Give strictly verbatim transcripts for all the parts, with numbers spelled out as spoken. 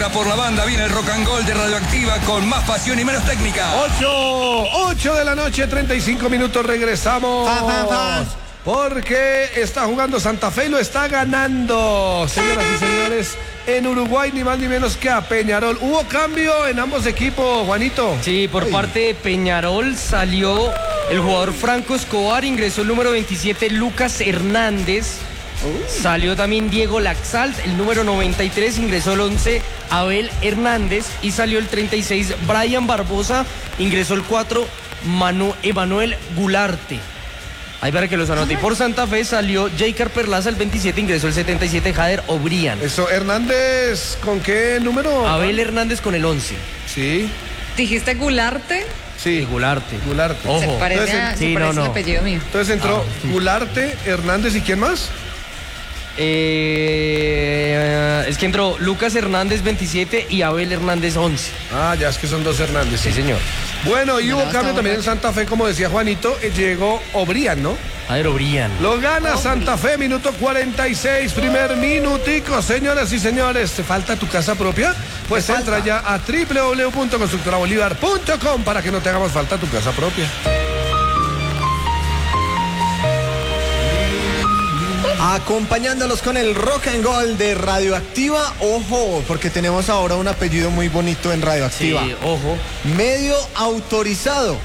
Ahora por la banda viene el Rock and Roll de Radioactiva con más pasión y menos técnica. ocho, ocho de la noche, treinta y cinco minutos, regresamos. Pa, pa, pa. Porque está jugando Santa Fe y lo está ganando. Señoras y señores, en Uruguay ni más ni menos que a Peñarol. ¿Hubo cambio en ambos equipos, Juanito? Sí, por Ay. parte de Peñarol salió el jugador Franco Escobar, ingresó el número veintisiete Lucas Hernández. Salió también Diego Laxalt, el número noventa y tres, ingresó el once Abel Hernández y salió el treinta y seis Brian Barbosa, ingresó el cuatro Manu, Emanuel Gularte. Ahí para que los anote. Y por Santa Fe salió Jaker Perlaza, el veintisiete, ingresó el setenta y siete Jader O'Brien. Eso, Hernández, ¿con qué número? Abel Hernández con el once. Sí. ¿Dijiste Gularte? Sí. Gularte. Gularte. Ojo. Se parece, Entonces, a, sí, se parece no, no. el apellido mío. Entonces entró Ah. Gularte, Hernández y ¿quién más? Eh, es que entró Lucas Hernández veintisiete y Abel Hernández once. Ah, ya es que son dos Hernández. Sí, señor. Bueno, y No, hubo no, cambio está también en borracho. Santa Fe, como decía Juanito, eh, llegó O'Brien, ¿no? Jader O'Brien. Lo gana Santa Fe, minuto cuarenta y seis, primer minutico, señoras y señores. ¿Te falta tu casa propia? Pues entra ya a doble u doble u doble u punto constructora bolívar punto com para que no te hagamos falta tu casa propia. Acompañándolos con el Rock and Roll de Radioactiva. Ojo, porque tenemos ahora un apellido muy bonito en Radioactiva. Sí, ojo. Medio autorizado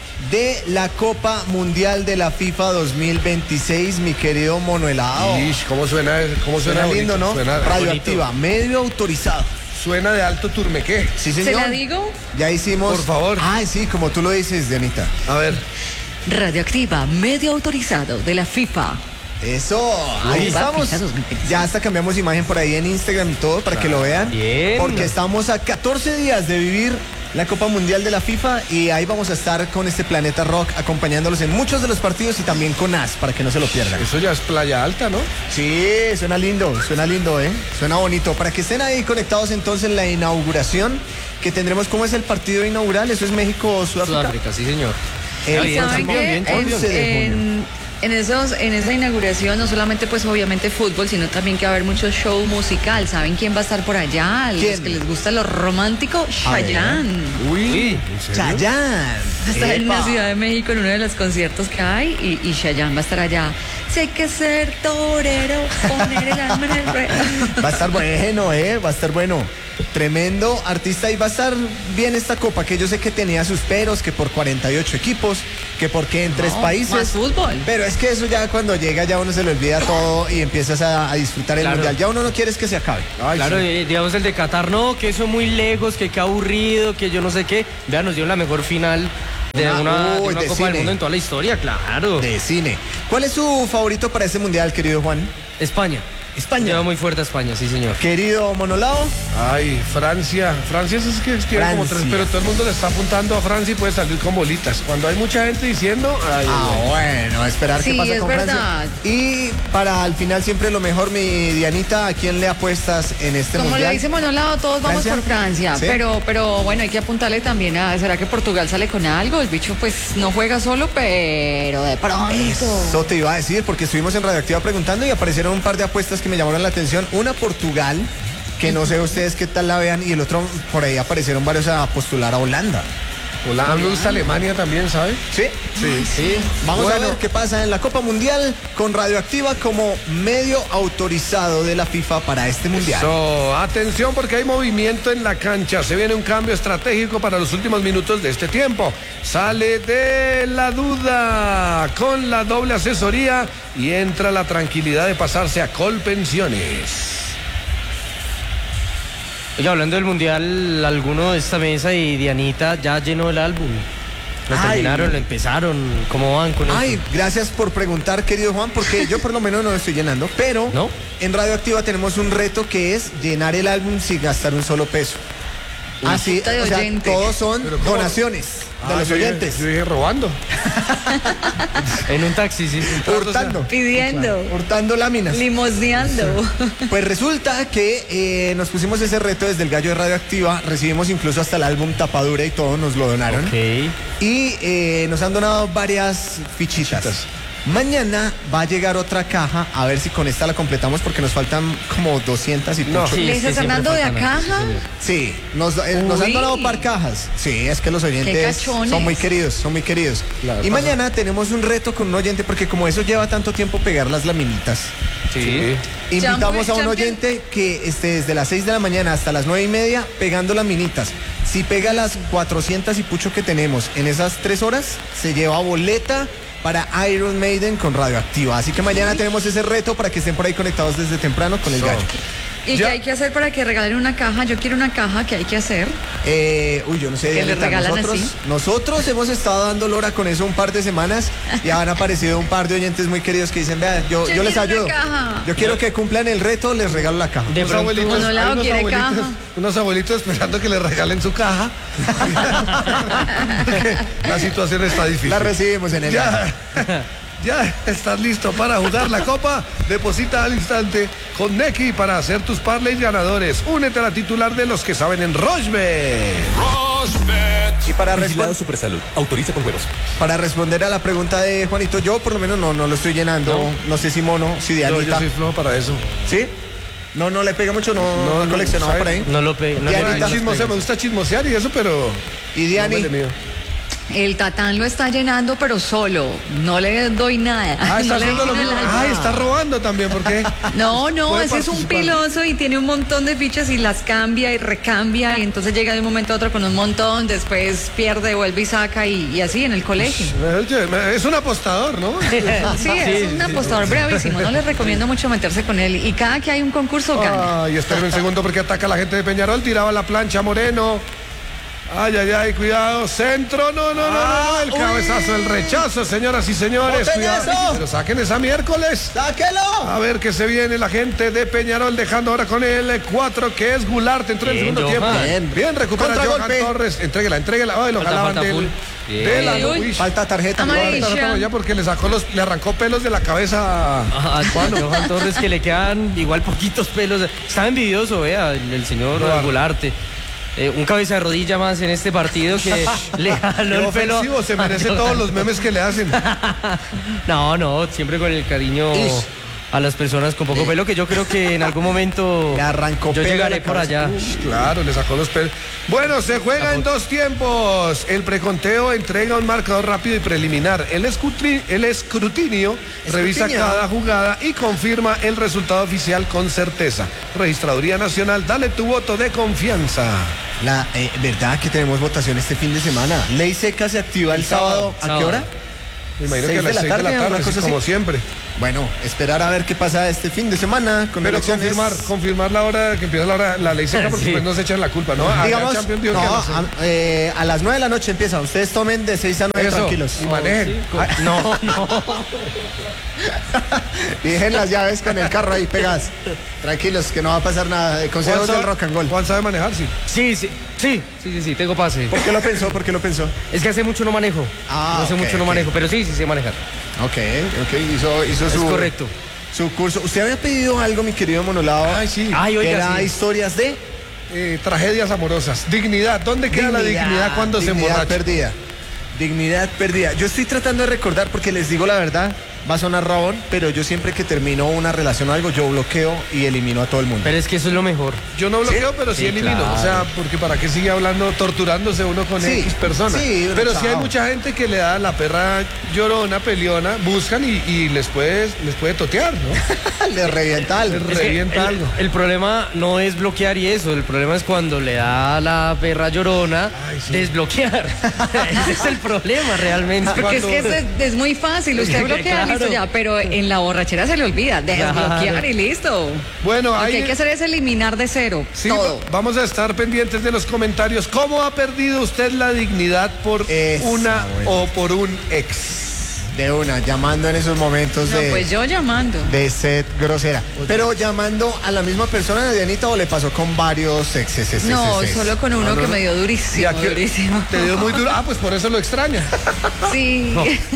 de la Copa Mundial de la FIFA dos mil veintiséis, mi querido Mono Helado. Ish, ¿cómo suena? ¿Cómo suena? Suena lindo, bonito? ¿no? Suena, Radioactiva, medio autorizado. suena de alto turmequé. Sí, ¿Se señor. la digo? Ya hicimos. Por favor. Ay, sí, como tú lo dices, Dianita. A ver. Radioactiva, medio autorizado de la FIFA. Eso, ahí FIFA estamos. dos mil veintiséis. Ya hasta cambiamos imagen por ahí en Instagram y todo para que lo vean. Bien. Porque estamos a catorce días de vivir la Copa Mundial de la FIFA y ahí vamos a estar con este Planeta Rock acompañándolos en muchos de los partidos y también con A S para que no se lo pierdan. Eso ya es playa alta, ¿no? Sí, suena lindo, suena lindo, ¿eh? Suena bonito. Para que estén ahí conectados entonces en la inauguración que tendremos. ¿Cómo es el partido inaugural? Eso es México-Sudáfrica. Sudáfrica, sí, señor. El Bien, ¿Saben próximo qué? once de junio. En, en, esos, en esa inauguración no solamente pues obviamente fútbol, sino también que va a haber mucho show musical. ¿Saben quién va a estar por allá? Los ¿Quién? que les gusta lo romántico, A ver. Chayanne. Uy, ¿en serio? Chayanne. Está en la Epa. Ciudad de México en uno de los conciertos que hay y, y Chayanne va a estar allá. Si hay que ser torero, poner el alma en el ruedo. Va a estar bueno, ¿eh? Va a estar bueno. Tremendo artista y va a estar bien esta copa, que yo sé que tenía sus peros, que por cuarenta y ocho equipos, que porque en tres No, países. más fútbol. Pero es que eso ya cuando llega ya uno se le olvida todo y empiezas a, a disfrutar el Claro. mundial. Ya uno no quiere es que se acabe. Ay, Claro, sí. eh, digamos el de Qatar, no, que eso muy lejos, que qué aburrido, que yo no sé qué. Vean, nos dio la mejor final de Una- una, de uy, una de Copa del cine. Mundo en toda la historia, claro. De cine. ¿Cuál es su favorito para este mundial, querido Juan? España. España. Lleva muy fuerte a España, sí, señor. Querido Monolao. Ay, Francia. Francia es que tiene como tres, Francia. pero todo el mundo le está apuntando a Francia y puede salir con bolitas. Cuando hay mucha gente diciendo, ay, Ah, ay, ay. bueno, a esperar qué Sí, pasa es con verdad. Francia. Y para al final siempre lo mejor, mi Dianita, ¿a quién le apuestas en este Como mundial? le dice Monolado, todos vamos ¿Francia? por Francia, Sí. pero, pero bueno, hay que apuntarle también a, ¿será que Portugal sale con algo? El bicho pues no juega solo, pero de pronto. Eso te iba a decir, porque estuvimos en Radioactiva preguntando y aparecieron un par de apuestas que me llamaron la atención. Una, Portugal, que no sé ustedes qué tal la vean, y el otro, por ahí aparecieron varios a postular a Holanda. Hola, a mí me gusta Alemania también, ¿sabes? ¿Sí? Sí. Sí. Vamos Bueno. a ver qué pasa en la Copa Mundial con Radioactiva como medio autorizado de la FIFA para este mundial. So, atención porque hay movimiento en la cancha. Se viene un cambio estratégico para los últimos minutos de este tiempo. Sale de la duda con la doble asesoría y entra la tranquilidad de pasarse a Colpensiones. Oye, hablando del mundial, alguno de esta mesa y Dianita ya llenó el álbum. Lo Ay. terminaron, lo empezaron. ¿Cómo van con Ay, eso? gracias por preguntar, querido Juan, porque yo por lo menos no lo estoy llenando, pero ¿No? en Radioactiva tenemos un reto que es llenar el álbum sin gastar un solo peso. Así, Puta de o sea, oyente. todos son Pero ¿cómo? donaciones de Ah, los yo dije- oyentes. Yo dije robando. En un taxi, sí. Hurtando. Pidiendo, Hurtando láminas. limosneando. Pues resulta que eh, nos pusimos ese reto desde el Gallo de Radioactiva, recibimos incluso hasta el álbum tapadura y todo, nos lo donaron. Ok. Y eh, nos han donado varias fichitas. Fichitas. Mañana va a llegar otra caja, a ver si con esta la completamos porque nos faltan como doscientas y No. pucho. Sí, ¿Le es que dices siempre Fernando de a faltan algo, sí, caja? señor. Sí, nos, eh, nos han Uy. donado par cajas. Sí, es que los oyentes cachones. son muy queridos, son muy queridos. La Y pasa- mañana tenemos un reto con un oyente porque como eso lleva tanto tiempo pegar las laminitas. Sí. Invitamos a un Champion. oyente que esté desde las seis de la mañana hasta las nueve y media pegando laminitas. Si pega las cuatrocientas y pucho que tenemos en esas tres horas, se lleva boleta para Iron Maiden con Radioactiva. Así que mañana tenemos ese reto para que estén por ahí conectados desde temprano con el So. gallo. ¿Y Ya. qué hay que hacer para que regalen una caja? Yo quiero una caja, ¿qué hay que hacer? Eh, uy, yo no sé, ¿Que le Dianita, regalan nosotros, así? nosotros hemos estado dando lora con eso un par de semanas y han aparecido un par de oyentes muy queridos que dicen, vean, yo, Yo yo les quiero ayudo. una caja. Yo quiero que cumplan el reto, les regalo la caja. De Unos pronto, abuelitos, Monolao hay unos quiere abuelitos, caja. unos abuelitos esperando que les regalen su caja. Porque la situación está difícil. La recibimos en el Ya, ya estás listo para jugar la copa. Deposita al instante con Neki para hacer tus parlays ganadores. Únete a la titular de los que saben en Rochebet. Y para, Vigilado respon- Supersalud. Autoriza con juegos. para responder a la pregunta de Juanito, yo por lo menos no, no lo estoy llenando. No, sé si Mono, si Yo, Dianita. yo soy flojo para eso. ¿Sí? No, no le pega mucho, no, No, no, no, coleccionado ¿sabe? por ahí. no lo pe no le- Dianita. no lo Chismoseo, pegues. me gusta chismosear y eso, pero. Y Diani. no me le mido. El Tatán lo está llenando, pero solo. No le doy nada. Ah, está No le haciendo lo doy mismo. nada. Ay, está robando también, ¿por qué? No, no, Puede ese es un participar. piloso y tiene un montón de fichas y las cambia y recambia y entonces llega de un momento a otro con un montón, después pierde, vuelve y saca y, y así en el colegio. Oye, es un apostador, ¿no? Sí, es un apostador bravísimo, no les recomiendo mucho meterse con él y cada que hay un concurso gana. Ay, espérame un segundo porque ataca a la gente de Peñarol, tiraba la plancha Moreno. Ay, ay, ay, cuidado, centro, no, no, no, no, no, el cabezazo, el rechazo, señoras y señores, ¡Boten cuidado. eso! Pero saquen esa miércoles. ¡Sáquelo! A ver qué se viene la gente de Peñarol, dejando ahora con el cuatro que es Goulart, entró en el Bien, segundo Johan. tiempo. Bien. Bien, recupera Johan Contragolpe. Torres, entréguela, entréguela. Ay, lo Falta, jalaban falta del, full. Bien. de la Uy, uy. uy, Falta tarjeta. Amarilla. ahorita no, ya porque le sacó los, le arrancó pelos de la cabeza. Ajá, a Johan Torres que le quedan igual poquitos pelos. Está envidioso, vea, el, el señor Claro. Golarte. Eh, un cabeza de rodilla más en este partido que le jaló Qué el pelo. ofensivo, se merece todos los memes que le hacen. No, no, siempre con el cariño Ish. a las personas con poco pelo, que yo creo que en algún momento Le arrancó yo pelo llegaré a la por cabeza. allá. Claro, le sacó los pelos. Bueno, se juega en dos tiempos. El preconteo entrega un marcador rápido y preliminar. El, escutri- el escrutinio revisa Escrutinio. cada jugada y confirma el resultado oficial con certeza. Registraduría Nacional, dale tu voto de confianza. La eh, verdad que tenemos votación este fin de semana. Ley seca se activa el, sábado. ¿A qué sábado. hora? Me imagino Seis que a de las la seis de la tarde, tarde, una cosa sí, como así. siempre. Bueno, esperar a ver qué pasa este fin de semana con Pero elecciones. confirmar, confirmar la hora que empieza la hora, la ley seca, porque Sí. pues no se echan la culpa, ¿no? Acá Digamos, Champions dijo que a no, las seis. a, eh, a las nueve de la noche empieza. Ustedes tomen de seis a nueve Eso, tranquilos. y manejen. Ah, No, no. y dejen las llaves con el carro ahí pegadas. Tranquilos, que no va a pasar nada. Consejos Juan del sabe- rock and roll. Juan sabe manejar, sí. Sí, sí, sí, sí, sí, sí, tengo pase. ¿Por qué lo pensó? ¿Por qué lo pensó? Es que hace mucho no manejo. Ah, hace ok, mucho no ok. manejo, pero sí, sí sé manejar. Ok, ok, hizo, hizo Es su, correcto. su curso. Usted había pedido algo, mi querido Monolao. Ay, sí. Ay, que oiga, era sí. historias de Eh, tragedias amorosas. Dignidad. ¿Dónde queda la dignidad cuando se dignidad emborracha? perdida. Dignidad perdida. Yo estoy tratando de recordar porque les digo la verdad, va a sonar rabón, pero yo siempre que termino una relación o algo, yo bloqueo y elimino a todo el mundo. Pero es que eso es lo mejor. Yo no bloqueo, pero sí, Sí, elimino. claro. O sea, porque para qué sigue hablando, torturándose uno con Sí, X personas. sí, uno, pero sí hay chao. mucha gente que le da la perra llorona, peleona, buscan y, y les puede, les puede totear, ¿no? Le revienta algo. Les Es que revienta el, algo. el problema no es bloquear y eso, el problema es cuando le da la perra llorona, Ay, sí. desbloquear. Ese es el problema realmente. Porque es que es, es muy fácil, usted bloquea, Claro. listo ya, pero en la borrachera se le olvida, desbloquear Claro. y listo. Bueno, Lo ahí que hay que hacer es eliminar de cero sí, todo. va- vamos a estar pendientes de los comentarios. ¿Cómo ha perdido usted la dignidad por Esa, una bueno. o por un ex? De una, llamando en esos momentos No, de, pues yo llamando. de sed grosera. Pero llamando a la misma persona de Dianita o le pasó con varios exes. No, solo con uno No, no, que no. me dio ¿Y durísimo, a qué- durísimo. Te dio muy duro. Ah, pues por eso lo extraña. Sí.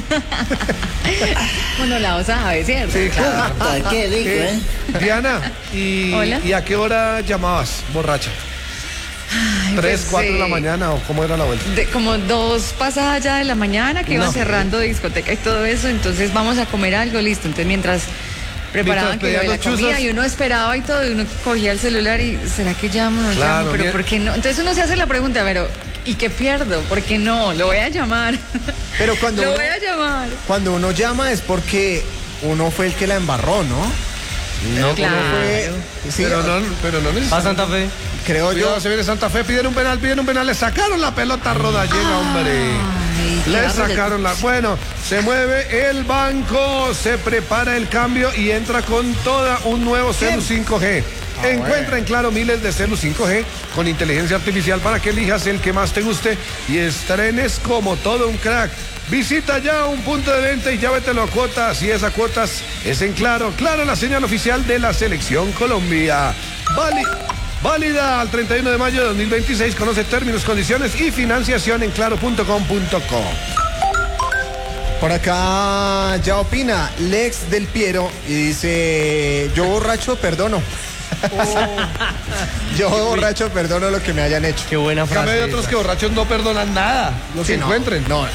Bueno, la sabe, ¿cierto? Sí, claro. Qué rico, Eh, ¿eh? Diana, ¿y, Hola. ¿y a qué hora llamabas borracha? Ay, tres, pues, cuatro de la eh, mañana o cómo era la vuelta. De, como dos pasadas ya de la mañana que iban No. cerrando de discoteca y todo eso, entonces vamos a comer algo, listo. Entonces mientras preparaban Mientras que lo de la pedían los comida chuzos. y uno esperaba y todo, y uno cogía el celular y ¿será que llamo o no Claro, llamo? Pero bien. ¿por qué no? Entonces uno se hace la pregunta, pero ¿y qué pierdo? ¿Por qué no? Lo voy a llamar. Pero cuando Lo uno, voy a llamar. cuando uno llama es porque uno fue el que la embarró, ¿no? No, Claro. Fue, sí, Pero no, pero no ¿Va a necesariamente. Santa Fe? creo yo. Cuidado, se viene Santa Fe, piden un penal, piden un penal, le sacaron la pelota Rodallega, hombre. Ay, Le claro, sacaron la... Bueno, se mueve el banco, se prepara el cambio y entra con toda un nuevo Celu cinco G. Encuentra en Claro miles de Celu cinco G con inteligencia artificial para que elijas el que más te guste y estrenes como todo un crack. Visita ya un punto de venta y llévatelo a cuotas. Y esas cuotas es en Claro. Claro, la señal oficial de la Selección Colombia. Vali- válida al treinta y uno de mayo de dos mil veintiséis. Conoce términos, condiciones y financiación en claro punto com punto co. Por acá ya opina Lex del Piero y dice, yo borracho perdono. Yo borracho perdono lo que me hayan hecho. Qué buena En cambio frase. hay otros esa. que borrachos no perdonan nada. Los Sí, que no. encuentren. No,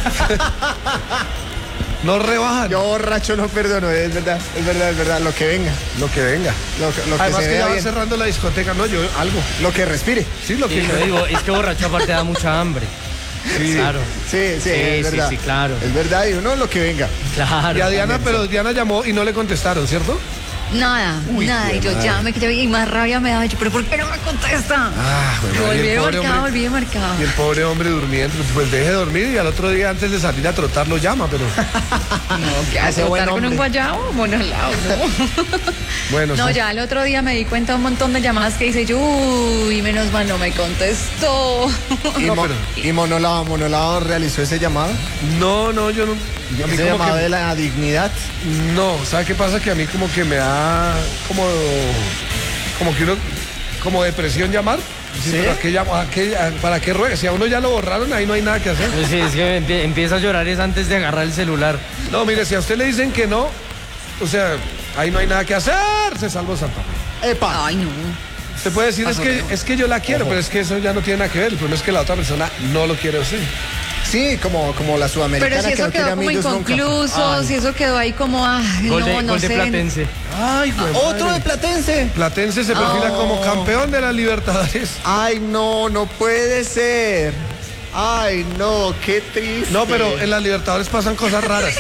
No rebajan. yo borracho no perdono, es verdad, es verdad, es verdad, lo que venga, Lo que venga. lo, que- lo que Además se que vea ya va bien, cerrando la discoteca. No, yo algo. lo que respire. Sí, lo que... Sí, lo digo, es que borracho aparte da mucha hambre. Sí. Claro. Sí, sí, Sí, es sí, verdad. sí, claro. Es verdad, y uno lo que venga. Claro. Y a Diana, pero Diana llamó y no le contestaron, ¿cierto? Nada, Uy, nada. qué Y yo madre. llame, que ya vi, y más rabia me daba. Yo, pero ¿por qué no me contesta? Ah, bueno, Yo y el volví pobre marcado, hombre- volví marcado. Y el pobre hombre durmiendo, pues deje de dormir y al otro día antes de salir a trotar lo llama, pero No, que Ese a buen trotar con hombre. un guayabo, monolao, ¿no? bueno, No, sí. ya el otro día me di cuenta de un montón de llamadas que hice yo, uy, menos mal no me contestó. Y, No, Mo- pero- y Monolao, Monolao realizó ese llamado. No, no, yo no. A mí Ese como llamado que- de la dignidad. No, ¿sabe qué pasa? Que a mí como que me da como, como que uno, como depresión llamar. ¿Sí? ¿Para qué llamo? ¿A qué- a- ¿Para qué ruega? Si a uno ya lo borraron, ahí no hay nada que hacer. Pues sí, es que empie- empieza a llorar es antes de agarrar el celular. No, mire, si a usted le dicen que no, o sea, ahí no hay nada que hacer, se salvó Santa Fe. Epa. Ay, no. Usted puede decir, es que, es que yo la quiero, pero es que eso ya no tiene nada que ver. El problema es que la otra persona no lo quiere a usted. Sí, como, como la sudamericana Pero si que eso no quiere quedó como amigos nunca. inconcluso, si eso quedó ahí como, ay, Gol no, de, no gol de sé. Platense. Ay, güey, Otro de madre. Platense. Platense se perfila Oh. como campeón de la Libertadores. Ay, no, no puede ser. Ay, no, qué triste. No, pero en la Libertadores pasan cosas raras.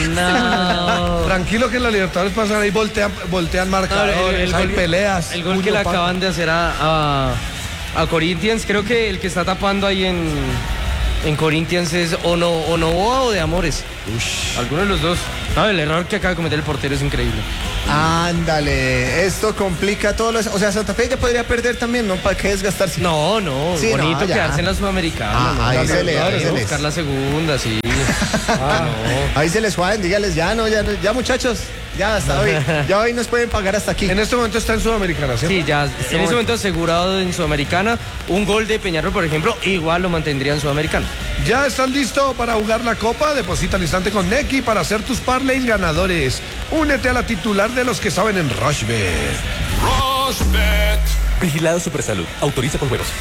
No. Tranquilo que en la Libertadores pasan ahí, voltean, voltean marcadores, No, el- el hay gol- peleas. El gol puño, que le pa- acaban de hacer a, a, a Corinthians, creo que el que está tapando ahí en, en Corinthians es o no o Novoa o de Amores. Alguno de los dos. No, el error que acaba de cometer el portero es increíble. Ándale, esto complica todo lo... O sea, Santa Fe ya podría perder también, ¿no? ¿Para qué desgastarse? No, no, Sí, no, bonito ya. quedarse en la Sudamericana. Ah, ¿no? ahí La se le- Libertadores, ahí se ¿no? les- Buscar la segunda, sí. Ah, no. Ahí se les juegan, dígales ya, no, ya, ya muchachos, ya hasta hoy, ya hoy nos pueden pagar hasta aquí. En este momento está en Sudamericana, ¿cierto? Sí, ya en ese momento asegurado en Sudamericana. Un gol de Peñarol, por ejemplo, igual lo mantendría en Sudamericana. ¿Ya estás listo para jugar la Copa? Deposita al instante con Nequi para hacer tus parlays ganadores. Únete a la titular de los que saben en Rushbet. Vigilado Supersalud. Autoriza con juegos.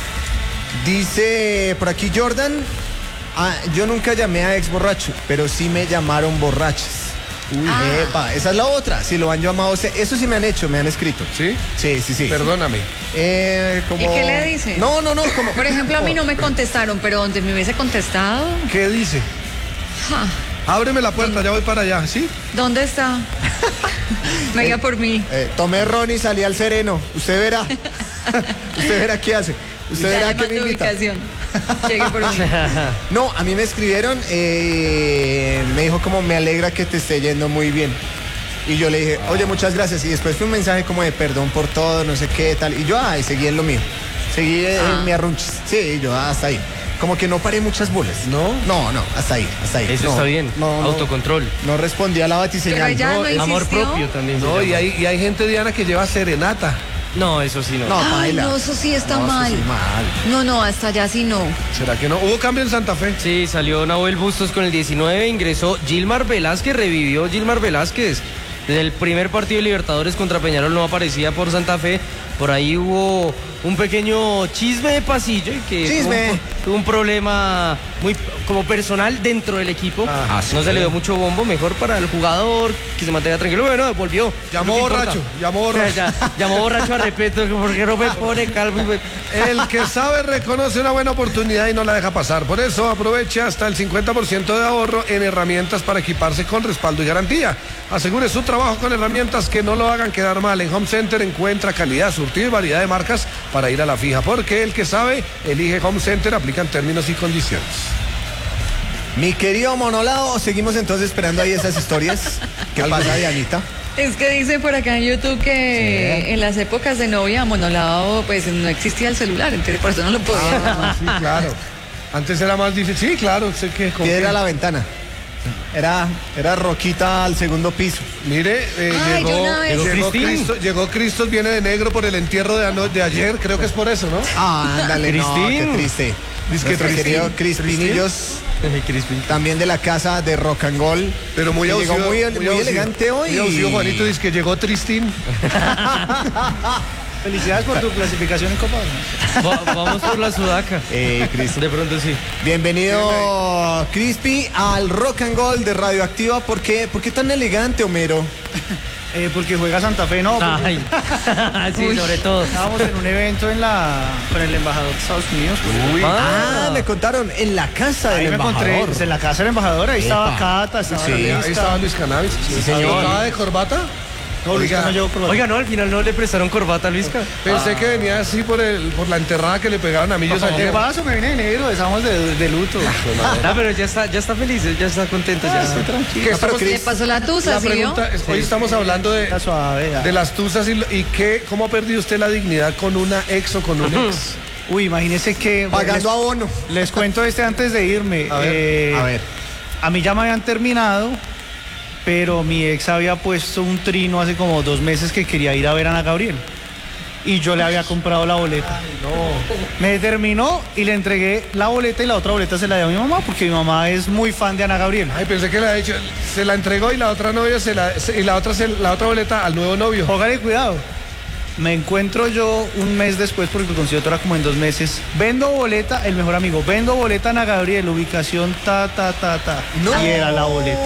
Dice por aquí Jordan, ah, yo nunca llamé a ex borracho, pero sí me llamaron borrachas. Uy, Ah. epa, esa es la otra, si lo han llamado, se- eso sí me han hecho, me han escrito. ¿Sí? Sí, sí, sí. Perdóname. Eh, como... ¿Y qué le dice? No, no, no, como... Por ejemplo, a mí no me contestaron, pero donde me hubiese contestado, ¿Qué dice? ja, Ábreme la puerta, ya voy para allá, ¿sí? ¿dónde está? Venga por mí. Eh, tomé ron y salí al sereno, usted verá. Usted verá qué hace. Usted Ya verá le qué me mando invita. ubicación. Llegue por mí. No, a mí me escribieron, eh, me dijo como me alegra que te esté yendo muy bien. Y yo le dije, oye, muchas gracias. Y después fue un mensaje como de perdón por todo, no sé qué, tal. Y yo, ay, seguí en lo mío. Seguí en Ah. mi arrunchis. Sí, yo, ah, hasta ahí. Como que no paré muchas bolas. ¿No? No, no, hasta ahí, hasta ahí. Eso No, está bien. No, no, Autocontrol. no respondí a la batiseñal. Pero ella No, no es- Amor insistió. propio también. se No, y llama. hay, y hay gente, Diana, que lleva serenata. No, eso sí no. No, Ay, baila. no, eso sí está No, eso mal. sí, mal. No, no, hasta allá sí no. ¿Será que no? ¿Hubo cambio en Santa Fe? Sí, salió Nahuel Bustos con el diecinueve, ingresó Gilmar Velázquez, revivió Gilmar Velázquez. Desde el primer partido de Libertadores contra Peñarol no aparecía por Santa Fe, por ahí hubo un pequeño chisme de pasillo y que Chisme. tuvo un, tuvo un problema muy como personal dentro del equipo. Ah, no se le dio mucho bombo, mejor para el jugador, que se mantenga tranquilo. Bueno, volvió. Llamó Lo que importa. borracho, llamó borracho. Ya, llamó borracho a Repeto, porque no me pone calvo. y me- El que sabe reconoce una buena oportunidad y no la deja pasar. Por eso aproveche hasta el cincuenta por ciento de ahorro en herramientas para equiparse con respaldo y garantía. Asegure su trabajo con herramientas que no lo hagan quedar mal. En Home Center encuentra calidad, surtido y variedad de marcas para ir a la fija. Porque el que sabe, elige Home Center, aplican términos y condiciones. Mi querido Monolao, seguimos entonces esperando ahí esas historias. ¿Qué pasa, Dianita? Es que dice por acá en YouTube que en las épocas de novia Monolao pues no existía el celular, entonces por eso no lo podía llamar. Sí, claro. Antes era más difícil. Sí, claro. Sé que con Piedra que- a la ventana. Era, era roquita al segundo piso. Mire, eh, Ay, llegó, yo una vez- llegó, Llegó Cristín. Cristo, llegó Cristo, viene de negro por el entierro de, ano- de ayer. Creo que es por eso, ¿no? Ah, ándale, no, qué Cristín. triste. Dice que Nuestro Cristín. querido Crispinillos, Crispin. también de la casa de Rock and Roll. Pero muy que llegó auxilio- muy, muy auxilio- elegante hoy. Muy auxilio, Juanito dice que llegó Tristín. Felicidades por tu clasificación en Copa. Va- vamos por la sudaca. Eh, Cris- De pronto sí. Bienvenido, Crispy, al Rock and Roll de Radioactiva. ¿Por qué, ¿Por qué tan elegante, Homero? Eh, porque juega Santa Fe, no. porque Ay. sí, sobre todo. Estábamos en un evento en la, con el embajador de Estados Unidos. pues, Ah, Ah, me contaron, en la casa ahí del me encontré embajador. pues, en la casa del embajador, ahí estaba Epa. Cata, estaba Sí, la Ahí lista. estaba Luis Cannabis. Sí, señor. ¿Estaba de corbata? No, Luis Oiga, no llevó corbata. Oiga, no, al final no le prestaron corbata a Luisca. Pensé que venía así por el por la enterrada que le pegaron a Millos ¿Qué ayer. paso? Me vine de negro, estamos de, de luto. Ah, pero ya está, ya está feliz, ya está contento. Ya. Estoy tranquilo. ¿Qué estamos- Le pasó la tusa, La ¿sí vio? pregunta es, hoy estamos hablando de, Está suave, ya. de las tusas y, lo- y qué, cómo ha perdido usted la dignidad con una ex o con un ex. Uy, imagínese que... Pagando les, abono. les cuento este antes de irme. A ver, Eh, A ver. A mí ya me habían terminado, pero mi ex había puesto un trino hace como dos meses que quería ir a ver a Ana Gabriel. Y yo le había comprado la boleta. Me terminó y le entregué la boleta y la otra boleta se la dio a mi mamá porque mi mamá es muy fan de Ana Gabriel. Ay, pensé que le había dicho, se la entregó y la otra novia se la, se- y la otra se- la otra boleta al nuevo novio. Póngale cuidado. Me encuentro yo un mes después porque el concierto era como en dos meses. Vendo boleta, el mejor amigo. Vendo boleta Ana Gabriel, ubicación ta ta ta ta. No. Y era la boleta.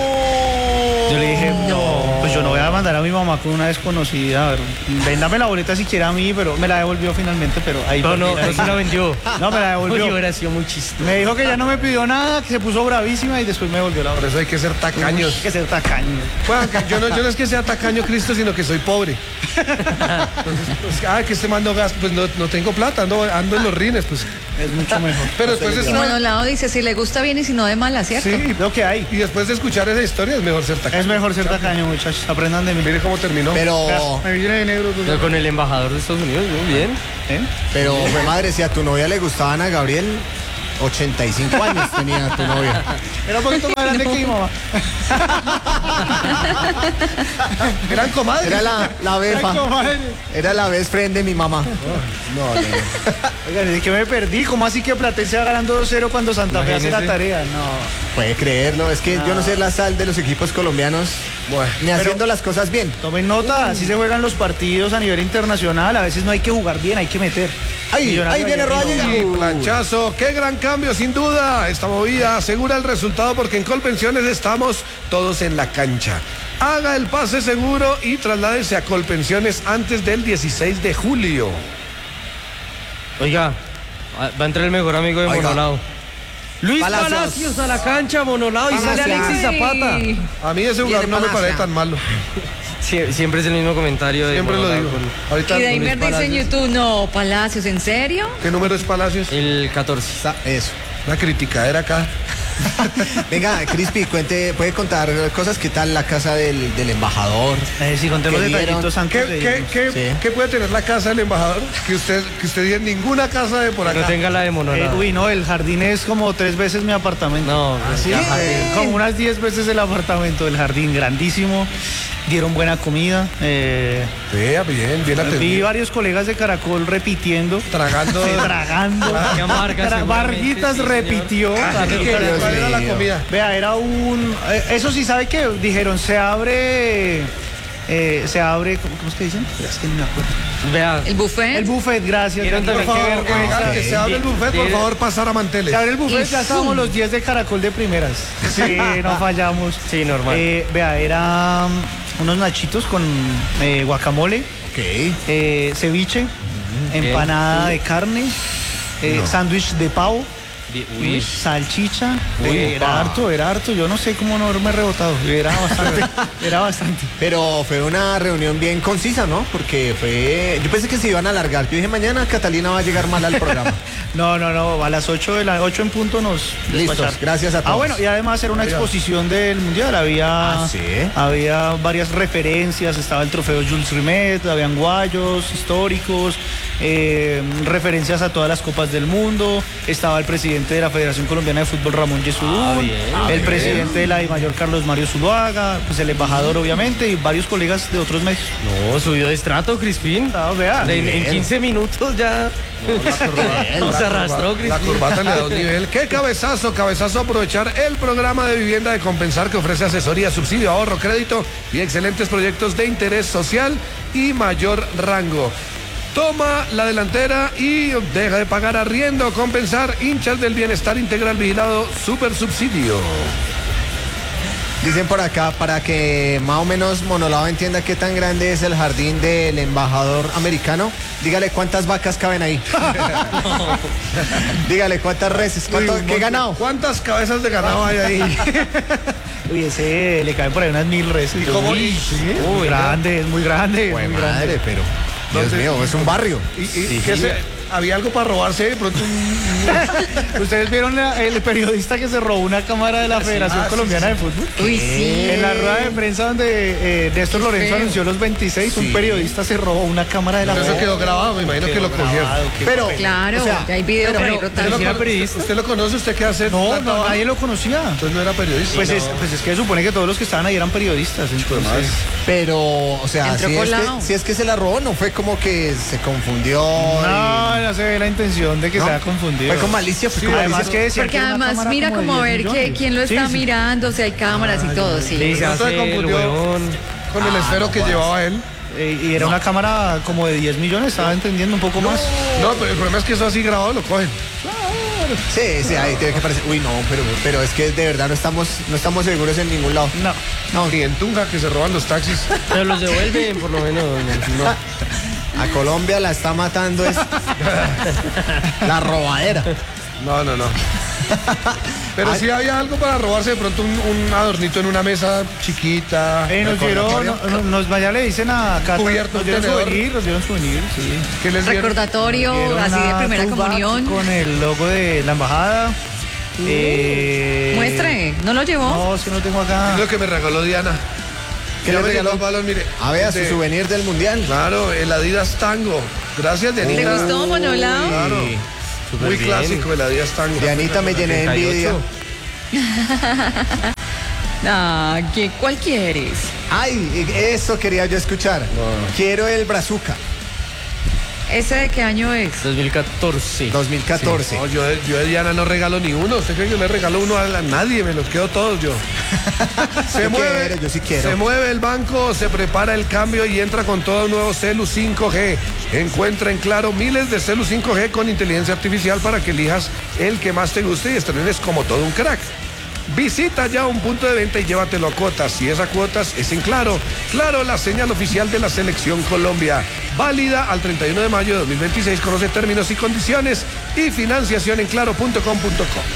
Yo le dije, no, pues yo no voy a mandar a mi mamá con una desconocida. A ver, véndame la boleta si quiere a mí, pero me la devolvió finalmente, pero ahí No, no, ahí- no se la vendió. No, me la Uy, devolvió. hubiera sido muy chistoso. Me dijo que ya no me pidió nada, que se puso bravísima y después me devolvió la Por boleta. eso hay que ser tacaños. Hay que ser tacaño. Bueno, que yo, no, yo no es que sea tacaño Cristo, sino que soy pobre. Entonces, pues, ah, que este mando gas, pues no, no tengo plata, ando, ando en los rines, pues. Es mucho mejor. Pero después de Y Monolao dice, si le gusta bien y si no de mala, ¿cierto? Sí, Lo que hay. y después de escuchar esa historia es mejor ser tacaño. Es mejor ser tacaño, muchachos. Aprendan de mí. Mire cómo terminó. Pero, Me vine de negro. tú Pero con el embajador de Estados Unidos, muy bien. ¿Eh? pero, fue madre, si a tu novia le gustaba Ana Gabriel, ochenta y cinco años tenía tu novia. Era un poquito más grande que mi mamá. Eran comadres. Era la, la befa. Ay, comadre. Era la best friend de mi mamá. No, no. Oigan, ¿de qué me perdí? ¿Cómo así que Platense va ganando dos cero cuando Santa Fe hace la Imagínese. tarea? No. Puede creerlo, es que yo no sé la sal de los equipos colombianos, Bueno, ni haciendo las cosas bien. Tomen nota, así se juegan los partidos a nivel internacional. A veces no hay que jugar bien, hay que meter. Ahí, Millonario ahí viene ayer Roa vino- llega. y planchazo, qué gran cambio, sin duda. Esta movida asegura el resultado porque en Colpensiones estamos todos en la cancha. Haga el pase seguro y trasládese a Colpensiones antes del dieciséis de julio. Oiga, va a entrar el mejor amigo de Oiga. Monolao. Luis Palacios. Palacios, a la cancha, Monolao, y sale Palacios. Alexis Zapata. Ay, A mí ese jugador no me Palacio. parece tan malo. Sie- siempre es el mismo comentario de Siempre lo Monolao digo. con Ahorita, Y Daimer Luis dice en Palacios. YouTube, no, Palacios, ¿en serio? ¿qué número es Palacios? el catorce. Sa- Eso. Una criticadera acá. Venga, Crispy, cuente, puede contar cosas, ¿qué tal la casa del, del embajador? Eh, sí, contemos ¿Qué dieron? detallitos ¿Qué, antes de qué, irnos. qué, Sí. qué puede tener la casa del embajador? Que usted, que usted diga ninguna casa de por Que no acá. tenga la de Eh, Monolao. uy, no, el jardín es como tres veces mi apartamento. No, ¿sí? ya, Eh, Como unas diez veces el apartamento, el jardín grandísimo. Dieron buena comida. eh, Vea, bien, bien vi atendido. varios colegas de Caracol repitiendo. Tragando. Sí, tragando. Qué amarga, Tra- seguramente, Varguitas sí, señor. repitió. Ah, ¿qué Caracol. quería? ¿Cuál era la mío. comida? Vea, era un... eh, Eso sí, ¿sabe qué? Dijeron, se abre eh, se abre, ¿cómo, cómo es que dicen? Es que no me acuerdo. Vea. El buffet. El buffet, gracias. Quiero Por también favor, que ver- Oiga, que se abre el buffet, por favor, pasar a manteles. Se abre el buffet, Y ya estábamos zoom. los diez de Caracol de primeras. Sí, no fallamos. Sí, normal. Eh, vea, eran unos nachitos con eh, guacamole, Ok. eh, ceviche, empanada de carne, eh, sándwich de pavo, Uy. salchicha. Uy, eh, era pa. harto, era harto. Yo no sé cómo no haberme rebotado. Era bastante, era bastante. Pero fue una reunión bien concisa, ¿no? Porque fue. Yo pensé que se iban a alargar. Yo dije, mañana Catalina va a llegar mal al programa. No, no, no, a las ocho de la ocho en punto nos Listos, despacharon. gracias a todos. Ah, bueno, y además era una exposición del Mundial, había, Ah, ¿sí? había varias referencias, estaba el trofeo Jules Rimet, habían guayos históricos, eh, referencias a todas las copas del mundo, estaba el presidente de la Federación Colombiana de Fútbol Ramón Yesudún, bien. el presidente de la DIMAYOR Carlos Mario Zuluaga, pues el embajador obviamente y varios colegas de otros medios. No, subió de estrato, Crispín. Ah, vea. En, en quince minutos ya nos arrastró, La Crispín. corbata le da un nivel. ¡Qué cabezazo! Cabezazo aprovechar el programa de vivienda de Compensar que ofrece asesoría, subsidio, ahorro, crédito y excelentes proyectos de interés social y mayor rango. Toma la delantera y deja de pagar arriendo. Compensar, hinchas del bienestar integral vigilado, super subsidio. Dicen por acá, para que más o menos Monolao entienda qué tan grande es el jardín del embajador americano, dígale cuántas vacas caben ahí. Dígale cuántas reses, cuánto, qué ganado. ¿Cuántas cabezas de ganado hay ahí? Uy, ese le caen por ahí unas mil reses. ¿Y cómo? Uy, ¿Sí? muy grande, es muy grande. Pues muy grande. madre, pero. Dios Entonces- mío, es un barrio. ¿Y, y qué se- ¿Había algo para robarse de pronto? Un... ¿Ustedes vieron la- el periodista que se robó una cámara de la Federación ah, sí, Colombiana de Fútbol? Uy, sí. En la rueda de prensa donde eh, Néstor Qué Lorenzo feo. anunció los veintiséis, un periodista se robó una cámara de la Eso quedó grabado, me imagino que lo cogieron. Pero, Claro, o sea, ya hay video pero- por ahí ¿Usted rotando. lo, era cono- periodista? ¿Usted lo conoce? ¿Usted qué hace? No, ¿Plata no, abajo? nadie lo conocía. Entonces no era periodista. Pues, No. es, pues es que se supone que todos los que estaban ahí eran periodistas. Entonces, pero, o sea, Entró si es, colado. que, si es que se la robó, no fue como que se confundió. no, y- no se ve la intención de que ¿no? se haya confundido. Fue con malicia, fue con Además malicia. que decía Porque que era una además cámara mira como de como a diez ver que, millones. quién lo Sí, está sí. mirando, si hay cámaras y todo, sí. Sí, se No se hace el confundió. huevón. Con el esfero que llevaba él. Eh, y era una cámara como de diez millones, estaba entendiendo un poco más. No, pero el problema es que eso así grabado lo cogen. Sí, sí, ahí tiene que parecer. Uy, no, pero, pero es que de verdad no estamos, no estamos seguros en ningún lado. No. No, ni en Tunja que se roban los taxis. Pero los devuelven, por lo menos. No. A Colombia la está matando es la robadera. No, no, no. Pero sí había algo para robarse de pronto un, un adornito en una mesa chiquita. Eh, nos dieron, recordatoria. no- no- nos vaya le dicen a Cata, Cubierto, nos dieron tenedor. souvenir, nos dieron souvenir, sí. ¿Qué les dieron? Recordatorio, Dieron así de una primera tote bag comunión. con el logo de la embajada. Eh, Muestre, ¿no lo llevó? No, si no tengo acá. Es lo que me regaló Diana. ¿Qué Ya le me regaló? llegó el balón, mire. A ver, a su De- souvenir del mundial. Claro, el Adidas Tango. Gracias, Dianita. ¿Le gustó, Monolao? Claro. Súper Muy bien. clásico el Adidas Tango. Dianita me llené de envidia. Ah, ¿qué, ¿cuál quieres? Ay, eso quería yo escuchar. Quiero el Brazuca ¿Ese de qué año es? dos mil catorce. dos mil catorce. No, yo, de- yo de Diana no regalo ni uno. ¿Usted cree que yo le regalo uno a la- nadie? Me los quedo todos yo. Se Yo mueve, quiero, yo sí quiero. se mueve el banco, se prepara el cambio y entra con todo un nuevo Celu cinco G. Encuentra en Claro miles de Celu cinco G con inteligencia artificial para que elijas el que más te guste y estrenes como todo un crack. Visita ya un punto de venta y llévatelo a cuotas. Si es a cuotas, es en Claro. Claro, la señal oficial de la Selección Colombia. Válida al treinta y uno de mayo de dos mil veintiséis. Conoce términos y condiciones y financiación en claro punto com punto co.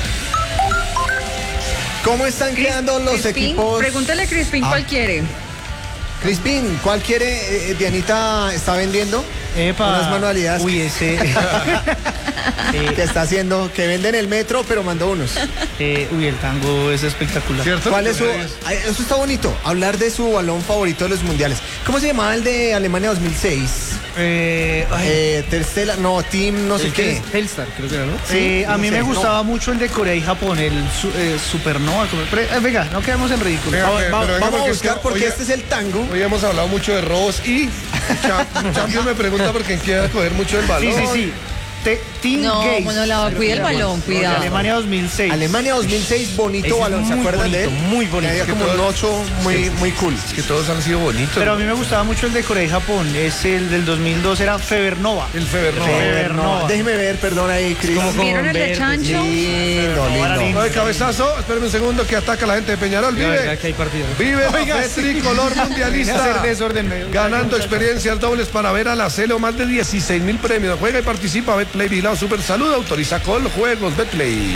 ¿Cómo están quedando los Crispín, equipos? Pregúntale a Crispín Ah. cuál quiere. Crispín, ¿cuál quiere? eh, Dianita está vendiendo Epa. unas manualidades Uy, ese. que está haciendo, que vende en el metro, pero mandó unos. eh, uy, el tango es espectacular. ¿Cierto? ¿Cuál es su? Ay, eso está bonito, hablar de su balón favorito de los mundiales. ¿Cómo se llamaba el de Alemania dos mil seis? Eh, ay, Eh, Tercela, no, Team, no sé qué. Hellstar, creo que era, ¿no? eh, a no mí sé, me no. gustaba mucho el de Corea y Japón, el su- eh, Supernova. como- pero, eh, venga, no quedemos en ridículo. Venga, Va- pero va- venga, Vamos a porque es que buscar porque hoy- este es el tango. Hoy hemos hablado mucho de robos y Cha- Champions me pregunta por qué quiere coger mucho el balón. Sí, sí, sí. Te- Team No, Gaze. no la va, cuida el balón, cuidado. Alemania dos mil seis. Alemania dos mil seis, bonito Ese es balón, ¿se muy acuerdan de él? bonito, muy bonito. Que había como un ocho muy, muy cool. Es que todos han sido bonitos. Pero a mí me gustaba mucho el de Corea y Japón. Es el del dos mil dos, era Febernova. El Febernova. Febernova. Déjeme ver, perdón ahí, Cris. como con ¿Vieron el de verde, Chancho? Lindo, lindo. Oye, cabezazo, espérame un segundo que ataca la gente de Peñarol. La verdad Vive, que hay partido. vive Oiga, Café sí. Tricolor Viene a Mundialista. hacer desorden medio. Ganando experiencias dobles para ver a la Celo, más de dieciséis mil premios. Juega y participa, Betplay, Vigilado Super Salud, autoriza con juegos, Betplay.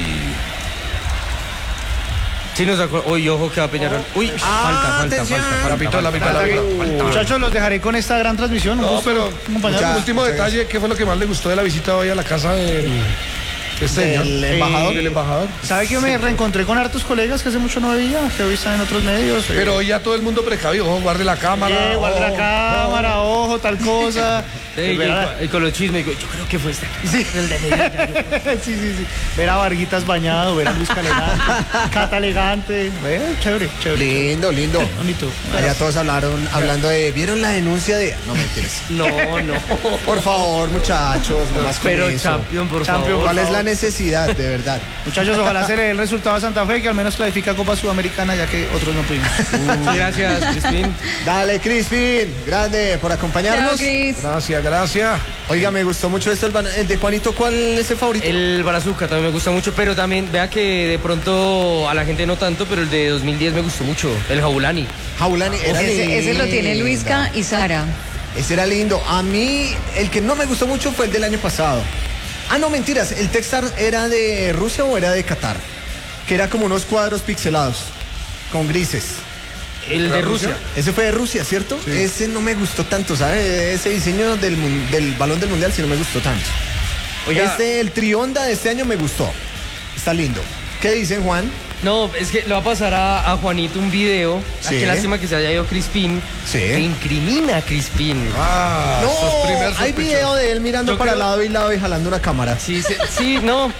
Sí nos acuerdo. Uy, ojo que va Peñarol. Uy, falta, falta, atención. falta, La pitó, la pitó, la pitó. Muchachos, los dejaré con esta gran transmisión. Un No, gusto pero acompañarlos. Ya. último muchas detalle, ¿qué fue lo que más le gustó de la visita hoy a la casa del este señor? Del embajador. Del embajador. ¿Sabe que me reencontré con hartos colegas que hace mucho no veía? Que hoy están en otros medios. eh. Pero hoy ya todo el mundo precavido, ojo, guarde la cámara. Eh, guarda la ojo, cámara, ojo, tal cosa. Sí, Ver a- y con- y con los chismes, yo creo que fue este. Sí. El de Medellín. sí, sí, sí. Ver a Varguitas bañado, ver a Luis Elegante, Cata elegante. Eh, chévere, chévere. Lindo, lindo. Bonito. Allá todos hablaron, hablando de, ¿vieron la denuncia de...? No, mentiras. No, no. Por favor, muchachos, no más con Pero eso. Champion, por Champion, favor. ¿Cuál es la necesidad, de verdad? Muchachos, ojalá se le dé el resultado a Santa Fe, que al menos clasifica Copa Sudamericana, ya que otros no pudimos. Sí, gracias, Crispín. Dale, Crispin, grande por Chao, acompañarnos. Cris. Gracias, gracias. Oiga, me gustó mucho esto, el, ban- el de Juanito, ¿cuál es el favorito? El Barazuca también me gusta mucho, pero también vea que de pronto a la gente no tanto, pero el de dos mil diez me gustó mucho, el Jaulani. Jaulani, era Ese, ese lo tiene lindo. Luisca y Sara. Ese era lindo. A mí, el que no me gustó mucho fue el del año pasado. Ah, no, mentiras. ¿El Textar era de Rusia o era de Qatar? Que era como unos cuadros pixelados, con grises. El de Rusia. Ese fue de Rusia, ¿cierto? Ese no me gustó tanto, ¿sabes? Ese diseño del, mun- del balón del mundial sí no me gustó tanto. Oiga, Este, el Trionda de este año me gustó. Está lindo. ¿Qué dicen, Juan? no, es que le va a pasar a, a Juanito un video. Ah, Sí. qué lástima que se haya ido Crispín. Sí. Que incrimina a Crispín. Ah, sos primer No, hay sospechoso. video de él mirando Yo para creo- lado y lado y jalando una cámara. Sí, sí, sí, no.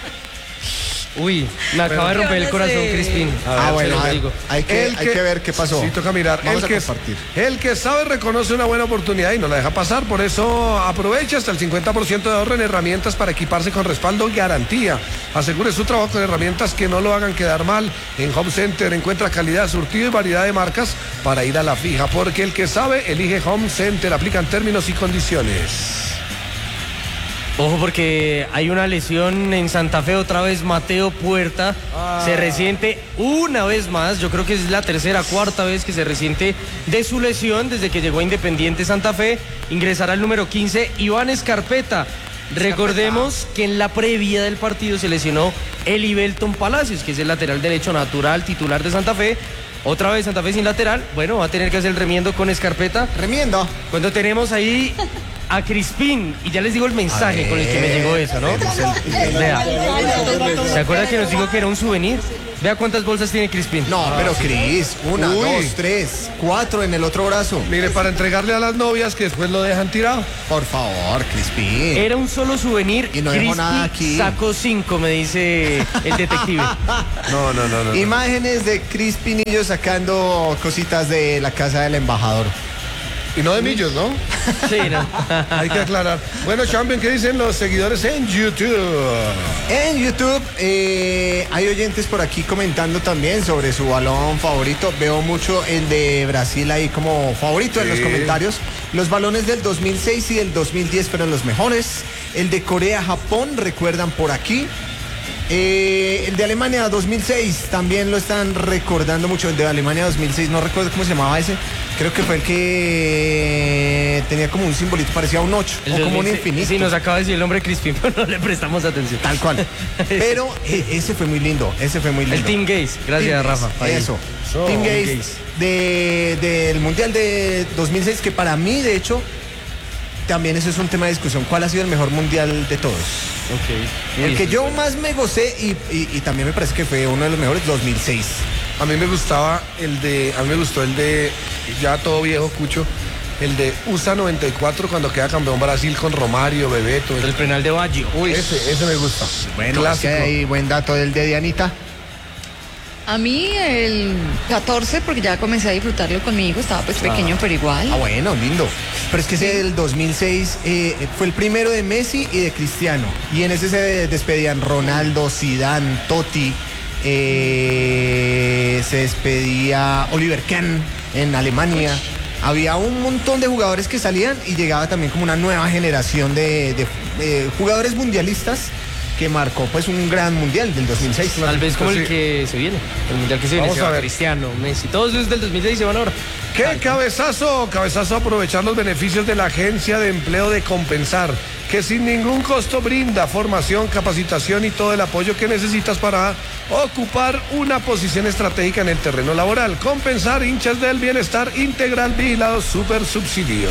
Uy, me acaba de romper el corazón, Crispin. Ah, Se bueno, lo hay, digo. hay que, El hay que ver qué pasó. Sí, toca mirar. Vamos el, a que, compartir. el que sabe reconoce una buena oportunidad y no la deja pasar. Por eso aprovecha hasta el cincuenta por ciento de ahorro en herramientas para equiparse con respaldo y garantía. Asegure su trabajo con herramientas que no lo hagan quedar mal. En Home Center encuentra calidad, surtido y variedad de marcas para ir a la fija. Porque el que sabe, elige Home Center. Aplican términos y condiciones. Ojo porque hay una lesión en Santa Fe, otra vez Mateo Puerta se resiente una vez más, yo creo que es la tercera, cuarta vez que se resiente de su lesión desde que llegó a Independiente Santa Fe, ingresará el número quince, Iván Escarpeta. Recordemos que en la previa del partido se lesionó Eli Belton Palacios, que es el lateral derecho natural titular de Santa Fe. Otra vez Santa Fe sin lateral, bueno, va a tener que hacer el remiendo con Escarpeta. Remiendo. Cuando tenemos ahí a Crispín, y ya les digo el mensaje con el que me llegó eso, ¿no? Vea, ¿se acuerda que nos dijo que era un souvenir? Vea cuántas bolsas tiene Crispín. No, pero Cris, una, Uy. dos, tres, cuatro en el otro brazo. Mire, para entregarle a las novias que después lo dejan tirado. Por favor, Crispín. Era un solo souvenir. Y no dejó Crispy nada aquí. sacó cinco, me dice el detective. No, no, no, no. Imágenes de Crispinillo sacando cositas de la casa del embajador. Y no de millos, ¿no? Sí, no. Hay que aclarar. Bueno, Champion, ¿qué dicen los seguidores en YouTube? En YouTube eh, hay oyentes por aquí comentando también sobre su balón favorito. Veo mucho el de Brasil ahí como favorito en los Sí. comentarios. Los balones del dos mil seis y del dos mil diez fueron los mejores. El de Corea-Japón, recuerdan por aquí. Eh, el de Alemania dos mil seis también lo están recordando mucho. El de Alemania dos mil seis, no recuerdo cómo se llamaba ese. Creo que fue el que tenía como un simbolito, parecía un ocho El o como un dos mil seis. infinito. Sí, nos acaba de decir el nombre Crispín, pero no le prestamos atención. Tal cual. Pero eh, ese fue muy lindo, ese fue muy lindo. El Team Gaze, gracias Team Rafa. Gaze, Ahí. Eso. So, Team Gaze, Gaze. de, del Mundial de dos mil seis, que para mí, de hecho, también eso es un tema de discusión. ¿Cuál ha sido el mejor mundial de todos? Ok. El Uy, que eso yo es más me gocé y, y- y también me parece que fue uno de los mejores, dos mil seis. A mí me gustaba el de, a mí me gustó el de, ya todo viejo, Cucho, el de U S A noventa y cuatro cuando queda campeón Brasil con Romario, Bebeto. bueno. El penal de Baggio. Uy, ese, ese me gusta. Bueno, es Clásico. que hay buen dato del de Dianita. A mí el catorce, porque ya comencé a disfrutarlo con mi hijo, estaba pues pequeño, pero igual. Ah, bueno, lindo. Pero es que ese del dos mil seis eh, fue el primero de Messi y de Cristiano. Y en ese se despedían Ronaldo, Zidane, Totti, eh, se despedía Oliver Kahn en Alemania. Había un montón de jugadores que salían y llegaba también como una nueva generación de, de, de jugadores mundialistas que marcó pues un gran mundial del dos mil seis. Tal vez como Sí. el que se viene, el mundial que se viene, Vamos se a va ver. Cristiano, Messi, todos desde el dos mil seis se van ahora. ¡Qué cabezazo! Cabezazo, aprovechar los beneficios de la Agencia de Empleo de Compensar, que sin ningún costo brinda formación, capacitación y todo el apoyo que necesitas para ocupar una posición estratégica en el terreno laboral. Compensar, hinchas del bienestar integral, vigilado, super subsidio.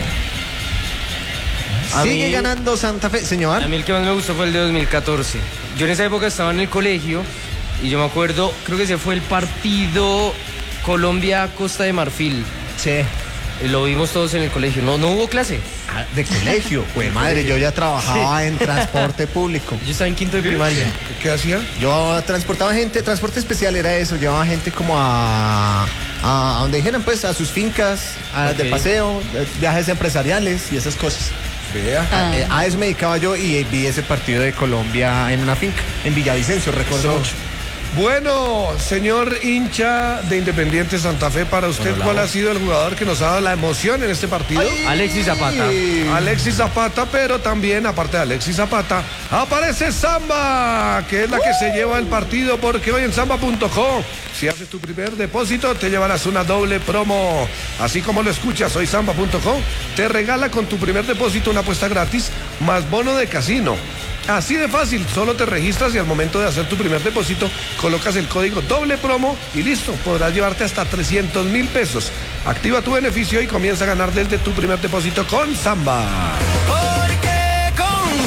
A Sigue mí- ganando Santa Fe, señor. A mí el que más me gustó fue el de dos mil catorce. Yo en esa época estaba en el colegio y yo me acuerdo, creo que ese fue el partido Colombia-Costa de Marfil. Sí. Y lo vimos todos en el colegio. No, no hubo clase. Ah, de colegio. Pues madre, yo ya trabajaba en transporte público. Yo estaba en quinto de primaria. ¿Qué hacía? Yo transportaba gente, transporte especial era eso, llevaba gente como a, a, a donde dijeran pues, a sus fincas, a, Ok. de paseo, de viajes empresariales y esas cosas. Vea. Ah. Eh, a eso me dedicaba yo y vi ese partido de Colombia en una finca, en Villavicencio, recuerdo Eso. mucho. Bueno, señor hincha de Independiente Santa Fe, para usted, ¿cuál ha sido el jugador que nos ha dado la emoción en este partido? Alexis Zapata. Alexis Zapata, pero también, aparte de Alexis Zapata, aparece Samba, que es la que se lleva el partido, porque hoy en samba punto com, si haces tu primer depósito, te llevarás una doble promo. Así como lo escuchas, hoy samba punto com te regala con tu primer depósito una apuesta gratis más bono de casino. Así de fácil, solo te registras y al momento de hacer tu primer depósito colocas el código doble promo y listo, podrás llevarte hasta trescientos mil pesos. Activa tu beneficio y comienza a ganar desde tu primer depósito con Samba. Porque con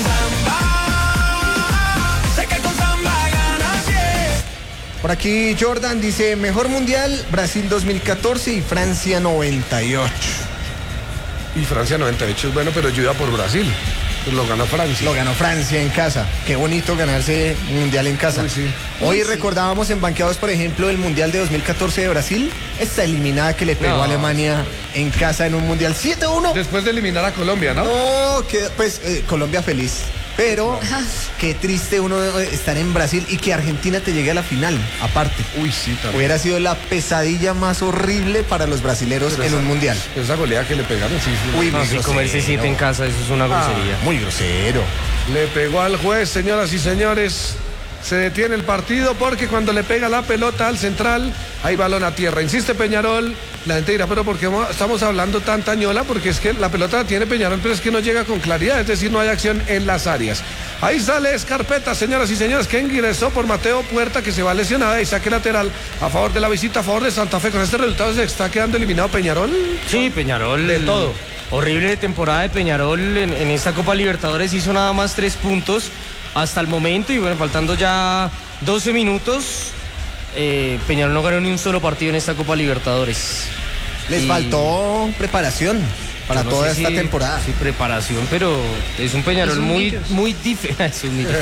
Samba, sé que con Samba ganas bien. Por aquí Jordan dice, mejor mundial, Brasil dos mil catorce y Francia noventa y ocho. Y Francia noventa y ocho es bueno, pero yo iba por Brasil. Pues lo ganó Francia. Lo ganó Francia en casa. Qué bonito ganarse un mundial en casa. Uy, sí. Hoy Uy, sí. recordábamos en Banqueados, por ejemplo, el mundial de dos mil catorce de Brasil. Esta eliminada que le pegó No. a Alemania en casa en un mundial siete uno. Después de eliminar a Colombia, ¿no? No, que, pues eh, Colombia feliz. Pero qué triste uno estar en Brasil y que Argentina te llegue a la final, aparte. Uy, sí, también. Hubiera sido la pesadilla más horrible para los brasileros Pero en esa- un mundial. Esa goleada que le pegaron, sí. sí. Uy, No, muy sí, grosero. comerse siete en casa, eso es una grosería. Muy grosero. Le pegó al juez, señoras y señores. Se detiene el partido porque cuando le pega la pelota al central, hay balón a tierra. Insiste Peñarol. La gente dirá, pero ¿por qué mo- estamos hablando tanta ñola? Porque es que la pelota la tiene Peñarol, pero es que no llega con claridad, es decir, no hay acción en las áreas. Ahí sale Escarpeta, señoras y señores, que ingresó por Mateo Puerta, que se va lesionada, y saque lateral a favor de la visita, a favor de Santa Fe. Con este resultado se está quedando eliminado Peñarol. Sí, Peñarol. De todo. Horrible temporada de Peñarol en, en esta Copa Libertadores. Hizo nada más tres puntos hasta el momento. Y bueno, faltando ya doce minutos, eh, Peñarol no ganó ni un solo partido en esta Copa Libertadores. Les Y- faltó preparación para Yo no toda sé esta si- temporada. Sí, preparación, pero es un Peñarol Es un muy, Millos. muy diferente.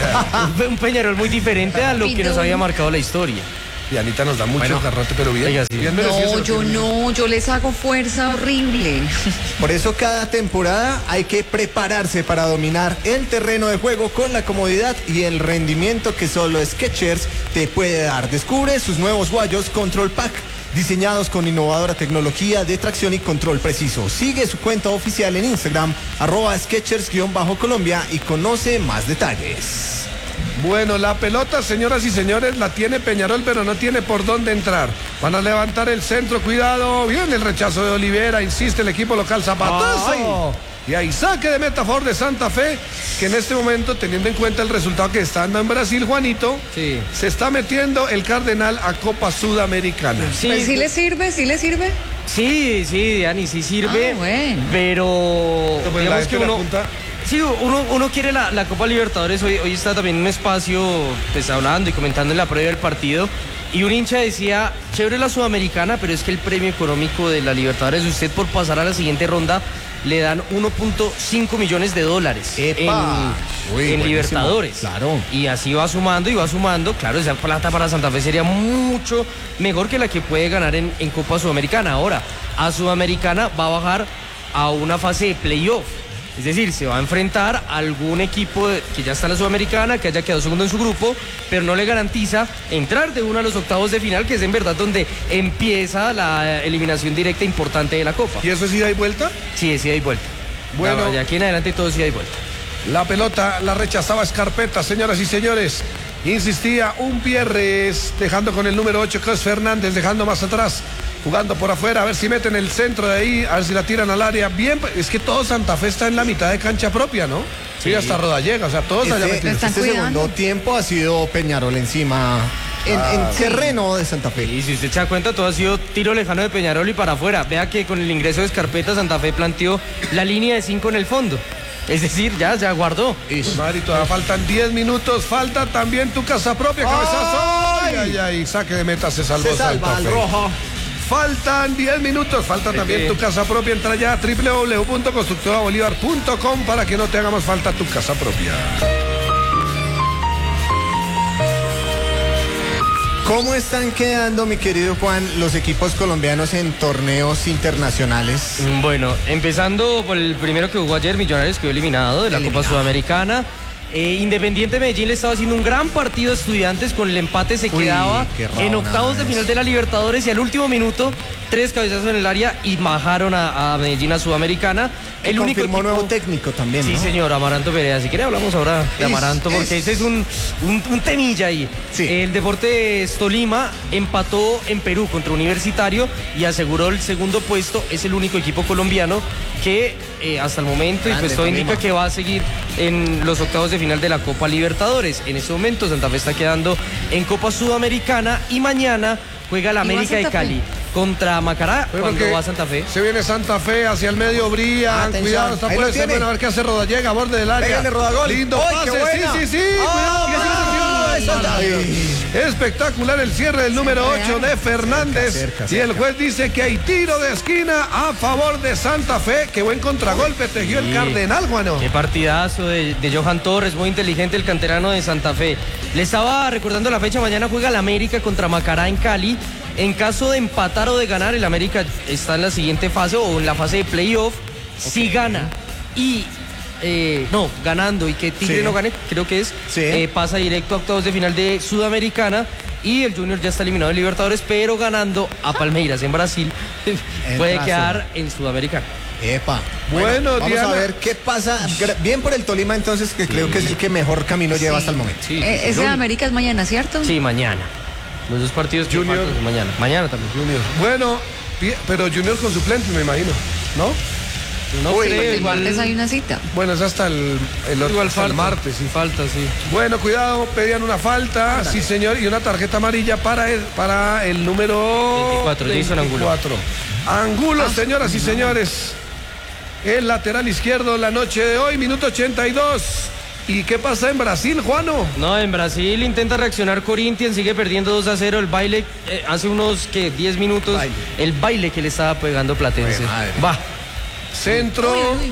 un Peñarol muy diferente a lo que nos Pidón. había marcado la historia. Y Anita nos da mucho Bueno. garrote, pero bien. Oiga, sí. bien merecido se No, lo yo tiene. no, yo les hago fuerza horrible. Por eso cada temporada hay que prepararse para dominar el terreno de juego con la comodidad y el rendimiento que solo Skechers te puede dar. Descubre sus nuevos guayos Control Pack, diseñados con innovadora tecnología de tracción y control preciso. Sigue su cuenta oficial en Instagram, arroba Skechers-Colombia y conoce más detalles. Bueno, la pelota, señoras y señores, la tiene Peñarol, pero no tiene por dónde entrar. Van a levantar el centro, cuidado. Viene el rechazo de Olivera, insiste el equipo local, zapatazo. Y ahí saque de meta a favor de Santa Fe, que en este momento, teniendo en cuenta el resultado que está dando en Brasil, Juanito, Sí. se está metiendo el Cardenal a Copa Sudamericana. Sí, Pues, ¿sí le sirve? ¿Sí le sirve? sí, sí, Diani, sí sirve. Ah, bueno. Pero Pues la digamos gente que le uno, apunta- sí, uno, uno quiere la, la Copa Libertadores. Hoy, hoy está también en un espacio pues, hablando y comentando en la previa del partido. Y un hincha decía, chévere la Sudamericana, pero es que el premio económico de la Libertadores, usted por pasar a la siguiente ronda le dan uno punto cinco millones de dólares ¡Epa! en, Uy, en buenísimo. Libertadores. Claro. Y así va sumando y va sumando. Claro, esa plata para Santa Fe sería mucho mejor que la que puede ganar en, en Copa Sudamericana. Ahora, a Sudamericana va a bajar a una fase de playoff. Es decir, se va a enfrentar a algún equipo que ya está en la Sudamericana, que haya quedado segundo en su grupo, pero no le garantiza entrar de uno a los octavos de final, que es en verdad donde empieza la eliminación directa importante de la Copa. ¿Y eso es ida y vuelta? Sí, es ida y vuelta. Bueno. Ya, de aquí en adelante todo es ida y vuelta. La pelota la rechazaba Scarpetta, señoras y señores. Insistía un Pierres, dejando con el número ocho, que es Fernández, dejando más atrás, jugando por afuera, a ver si meten el centro de ahí, a ver si la tiran al área. Bien, es que todo Santa Fe está en la mitad de cancha propia, ¿no? Sí, hasta Rodallega, o sea, todos allá Este, metidos. están este cuidando. segundo tiempo ha sido Peñarol encima en, en terreno de Santa Fe. Y si usted se da cuenta, todo ha sido tiro lejano de Peñarol y para afuera. Vea que con el ingreso de Scarpetta, Santa Fe planteó la línea de cinco en el fondo. Es decir, ya, ya guardó. Mari, todavía faltan diez minutos, falta también tu casa propia, cabezazo. Ay, ay, ay, saque de meta, se salvó Se salva Santa al Fe. rojo. Faltan diez minutos, falta también Eh, tu casa propia. Entra ya a doble u doble u doble u punto constructora bolívar punto com para que no te haga más falta tu casa propia. ¿Cómo están quedando, mi querido Juan, los equipos colombianos en torneos internacionales? Mm, Bueno, empezando por el primero que jugó ayer, Millonarios quedó eliminado de la Eliminado. Copa Sudamericana. Eh, Independiente Medellín le estaba haciendo un gran partido a Estudiantes, con el empate se Uy, quedaba qué rabona en octavos de es. final de la Libertadores y al último minuto tres cabezazos en el área y bajaron a, a Medellín a Sudamericana. El único Confirmó equipo- nuevo técnico también, Sí, ¿no? señor, Amaranto Perea. Si quiere hablamos ahora de Es- Amaranto, porque es- ese es un, un, un temilla ahí. Sí. El Deportes Tolima empató en Perú contra Universitario y aseguró el segundo puesto. Es el único equipo colombiano que eh, hasta el momento, y Grande pues todo Tolima. indica que va a seguir en los octavos de final de la Copa Libertadores. En este momento Santa Fe está quedando en Copa Sudamericana y mañana juega la ¿Y va América de Santa Fe? Cali contra Macará Pero cuando que va a Santa Fe. Se viene Santa Fe hacia el medio, Brian. Atención, Cuidado, está ahí puede lo ser tiene. bueno, a ver qué hace Rodallega a borde del área. Pégale, Rodagol. Lindo ¡Ay, pase, qué buena! sí, sí, sí. ¡Ay, Cuidado, ay, Santa Fe! Espectacular el cierre del número ocho de Fernández. Cerca, cerca, Y el cerca. juez dice que hay tiro de esquina a favor de Santa Fe. Qué buen contragolpe tejió el Sí. Cardenal, Juano. Qué partidazo de, de Johan Torres, muy inteligente el canterano de Santa Fe. Le estaba recordando la fecha, mañana juega el América contra Macará en Cali. En caso de empatar o de ganar, el América está en la siguiente fase o en la fase de playoff. Si gana y... eh, no, ganando y que Tigre Sí. no gane, creo que es, Sí. eh, pasa directo a octavos de final de Sudamericana. Y el Junior ya está eliminado de Libertadores, pero ganando a Palmeiras en Brasil, puede Entrazo. quedar en Sudamericana. Epa. Bueno, vamos Diana. a ver qué pasa. Gra- Bien por el Tolima, entonces, que creo que es el que mejor camino lleva hasta el momento. Sí, Eh, sí, ese sí. de América es mañana, ¿cierto? Sí, mañana. Los dos partidos que Junior. faltan son mañana. Mañana también. Junior. Bueno, pi- pero Junior con suplente, me imagino, ¿no? No Uy, creo, El igual, martes hay una cita. Bueno, es hasta el, el, otro- igual hasta el falta. martes, sí. Falta, sí. Bueno, cuidado, pedían una falta, sí señor, y una tarjeta amarilla para el, para el número veinticuatro, Jason Angulo. veinticuatro. Angulo, Ah. señoras y señores. El lateral izquierdo la noche de hoy, minuto ochenta y dos. ¿Y qué pasa en Brasil, Juano? No, en Brasil intenta reaccionar Corinthians, sigue perdiendo dos a cero. El baile, eh, hace unos que diez minutos, Baile. el baile que le estaba pegando Platense. Jue madre. Va. Centro,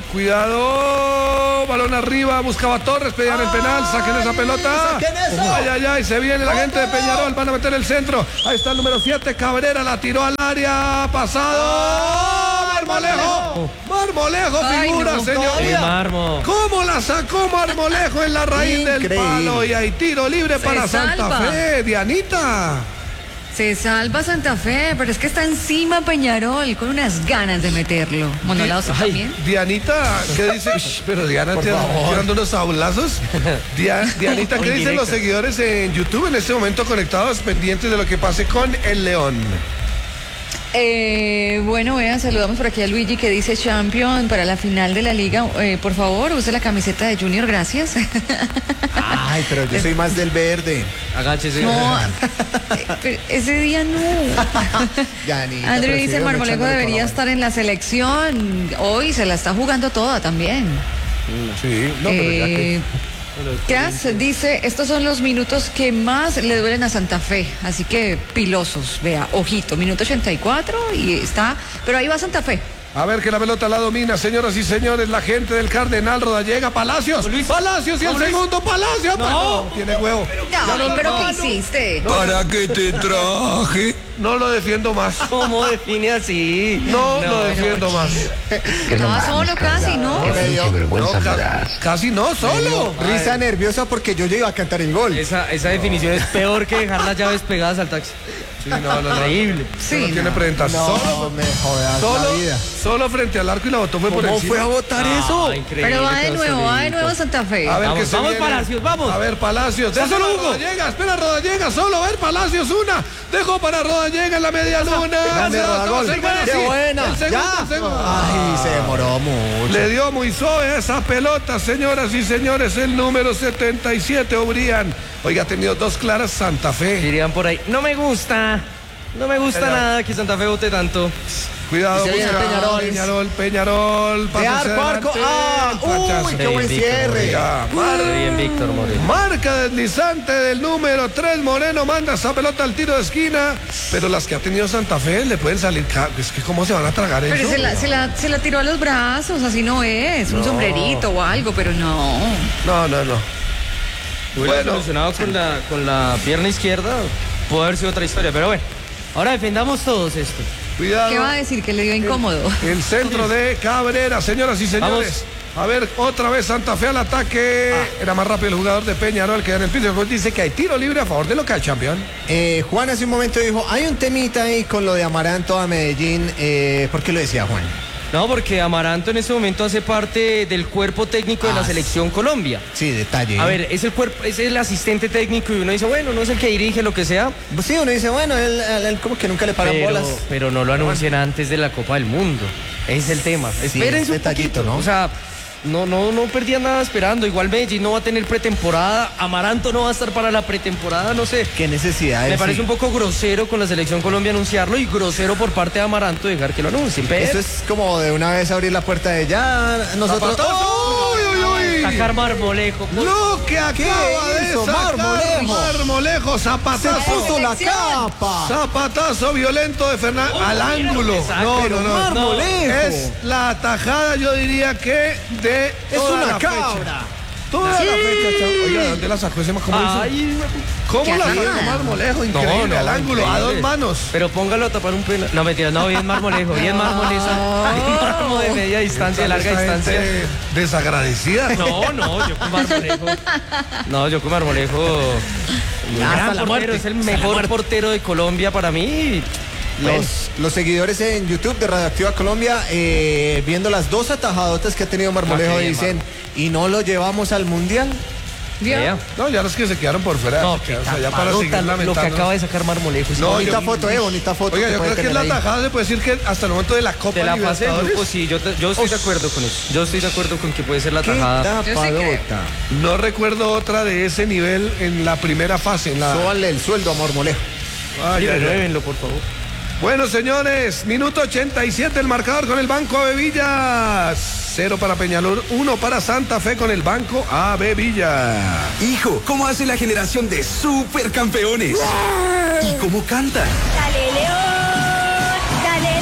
cuidado, balón arriba, buscaba Torres, pedían el penal, saquen esa pelota. ¡Saquen eso! Ay, ay, ay, se viene la gente de Peñarol, van a meter el centro. Ahí está el número siete, Cabrera, la tiró al área, pasado. Marmolejo, Marmolejo, Ay, figura, no, señor. El Marmo. ¿Cómo la sacó Marmolejo en la raíz del Increíble. palo? Y hay tiro libre Se para Santa salva. Fe, Dianita. Se salva Santa Fe, pero es que está encima Peñarol con unas ganas de meterlo. Monolado Ay, también. Dianita, ¿qué dice? Ush, pero Diana Por te favor. tirando unos saulazos. Dia- Dianita, ¿qué Muy dicen los directo. seguidores en YouTube en este momento conectados, pendientes de lo que pase con el León? Eh, bueno, vean, saludamos por aquí a Luigi que dice Champion para la final de la liga. Eh, por favor, use la camiseta de Junior, gracias. Ay, pero yo soy más del verde. Agáchese. No, eh, pero ese día no. Yanita, Andrew pero dice síganme Marmolejo echándole debería con la estar en la selección. Hoy se la está jugando toda también. Sí, no, pero ya que... Eh, Kras dice, estos son los minutos que más le duelen a Santa Fe, así que pilosos, vea, ojito, minuto ochenta y cuatro y está, pero ahí va Santa Fe, A ver que la pelota la domina, señoras y señores, la gente del Cardenal Rodallega, Palacios. Luis. Palacios y el Luis. segundo Palacios. No. No, tiene huevo. No, pero ¿qué hiciste? ¿Para qué te traje? No lo defiendo más. ¿Cómo define así? No, lo defiendo más. Estaba solo casi, ¿no? No, ca- casi no, solo. Risa nerviosa porque yo ya iba a cantar el gol. Esa, esa definición es peor que dejar las llaves pegadas al taxi. Sí, no, no, no. Increíble. Sí, no Sí, tiene no. presentación. No, Solo, me jodas solo, la vida. solo frente al arco y la botó fue por ¿Cómo encima. fue a votar eso? Ah, increíble, Pero va de quedó nuevo, va de solito. nuevo Santa Fe. A ver Vamos, qué se vamos, viene. Palacios, vamos. A ver, Palacios. Dáselo, Déjalo a Hugo. Rodallega, espera Rodallega, solo a ver, Palacios una. Dejó para Rodallega en la media luna. Grande Se va, Rodagol. se va, ¡Qué sí. buena! El segundo, ¡Ya! el segundo. Ay, se demoró mucho. Le dio muy suave esa pelota, señoras y señores, el número setenta y siete, Obrián. Oiga, ha tenido dos claras Santa Fe. Dirían por ahí, no me gusta. No me gusta nada que Santa Fe vote tanto. Cuidado, Y se viene cuidado, Peñarol. Peñarol, Peñarol. De pase hacia arco, arco. adelante, ¡Ah! panchazo. ¡Uy, qué buen Víctor cierre! Moreno. Oiga, mar- Muy bien, Víctor Moreno. Marca deslizante del número tres, Moreno manda esa pelota al tiro de esquina, pero las que ha tenido Santa Fe le pueden salir, ca- es que cómo se van a tragar Pero eso. se la, se, la, se la tiró a los brazos, así no es. Un sombrerito o algo, pero no. No, no, no. Hubiera Bueno. solucionado con la, con la pierna izquierda, pudo haber sido otra historia, pero bueno. Ahora defendamos todos esto. Cuidado. ¿Qué va a decir? Que le dio incómodo. El centro de Cabrera, señoras y señores. A ver, otra vez Santa Fe al ataque. Era más rápido el jugador de Peñarol que en el piso. Dice que hay tiro libre a favor de local campeón. Eh, Juan hace un momento dijo, hay un temita ahí con lo de Amaranto a Medellín. Eh, ¿Por qué lo decía Juan? No, porque Amaranto en este momento hace parte del cuerpo técnico de la Ah, selección Colombia. Sí, detalle. A ver, es el cuerpo, es el asistente técnico y uno dice, bueno, no es el que dirige lo que sea, Pues sí, uno dice, bueno, él, él- él como que nunca le pagan pero, bolas. pero no lo anuncian antes de la Copa del Mundo. Ese es el tema. Sí, Espérense es un detallito, poquito, ¿no? O sea, no, no, no perdían nada esperando. Igual Medellín no va a tener pretemporada, Amaranto no va a estar para la pretemporada, no sé. ¿Qué necesidad? Me es? parece Sí. un poco grosero con la selección Colombia anunciarlo y grosero por parte de Amaranto dejar que lo anuncien. Pero Eso es como de una vez abrir la puerta de ya, nosotros... ¡Zapatazo! ¡Uy, uy, uy! sacar Marmolejo. por- Lo que acaba de hizo sacar Marmolejo? Marmolejo, Se zapatazo. puso la Selección. capa. Zapatazo violento de Fernández al ángulo. Exacto, No, pero no, no. Marmolejo. Es la atajada, yo diría que de Es toda una la fecha. cabra. Toda la fecha, chavo. Oiga, ¿de dónde la sacó ese? ¿Cómo hizo? Ay, ¿Cómo qué la atajada. sacó Marmolejo? Increíble, no, no, al ángulo, a increíble. dos manos. Pero póngalo a tapar un pena. No, mentira, no, bien Marmolejo, bien Marmolejo. Bien Marmo de media distancia, de larga Esta distancia. gente Desagradecida. No, no, yo con Marmolejo. No, yo con Marmolejo. Ya, hasta gran la portero, muerte, es el hasta la mejor muerte. portero de Colombia para mí. Los, los seguidores en YouTube de Radioactiva Colombia, eh, viendo las dos atajadotas que ha tenido Marmolejo, Ah, qué bien, dicen, ¿y no lo llevamos al Mundial? ¿Vio? Vea. No, ya los que se quedaron por fuera. No, o qué sea, ya para seguir tapadota lo que lamentando. acaba de sacar Marmolejo. es No, bonito. Bonita yo- foto, eh, bonita foto. Oiga, que yo puede creo que es tener la ahí. tajada, se puede decir que hasta el momento de la Copa de la fase del Libertadores, grupo, sí, yo, te- yo estoy de acuerdo con eso. Yo estoy de acuerdo con que puede ser la Qué tajada. Yo sí creo. tapadota. no recuerdo otra de ese nivel en la primera fase. En la... Súbanle el sueldo a Marmolejo. Ay, Sí, ay, ay. renuévenlo, por favor. Bueno, señores, minuto ochenta y siete el marcador con el Banco A B Villas. Cero para Peñalur, uno para Santa Fe con el Banco A B Villas. Hijo, ¿cómo hace la generación de supercampeones? ¿Y cómo canta? ¡Dale, León! ¡Dale,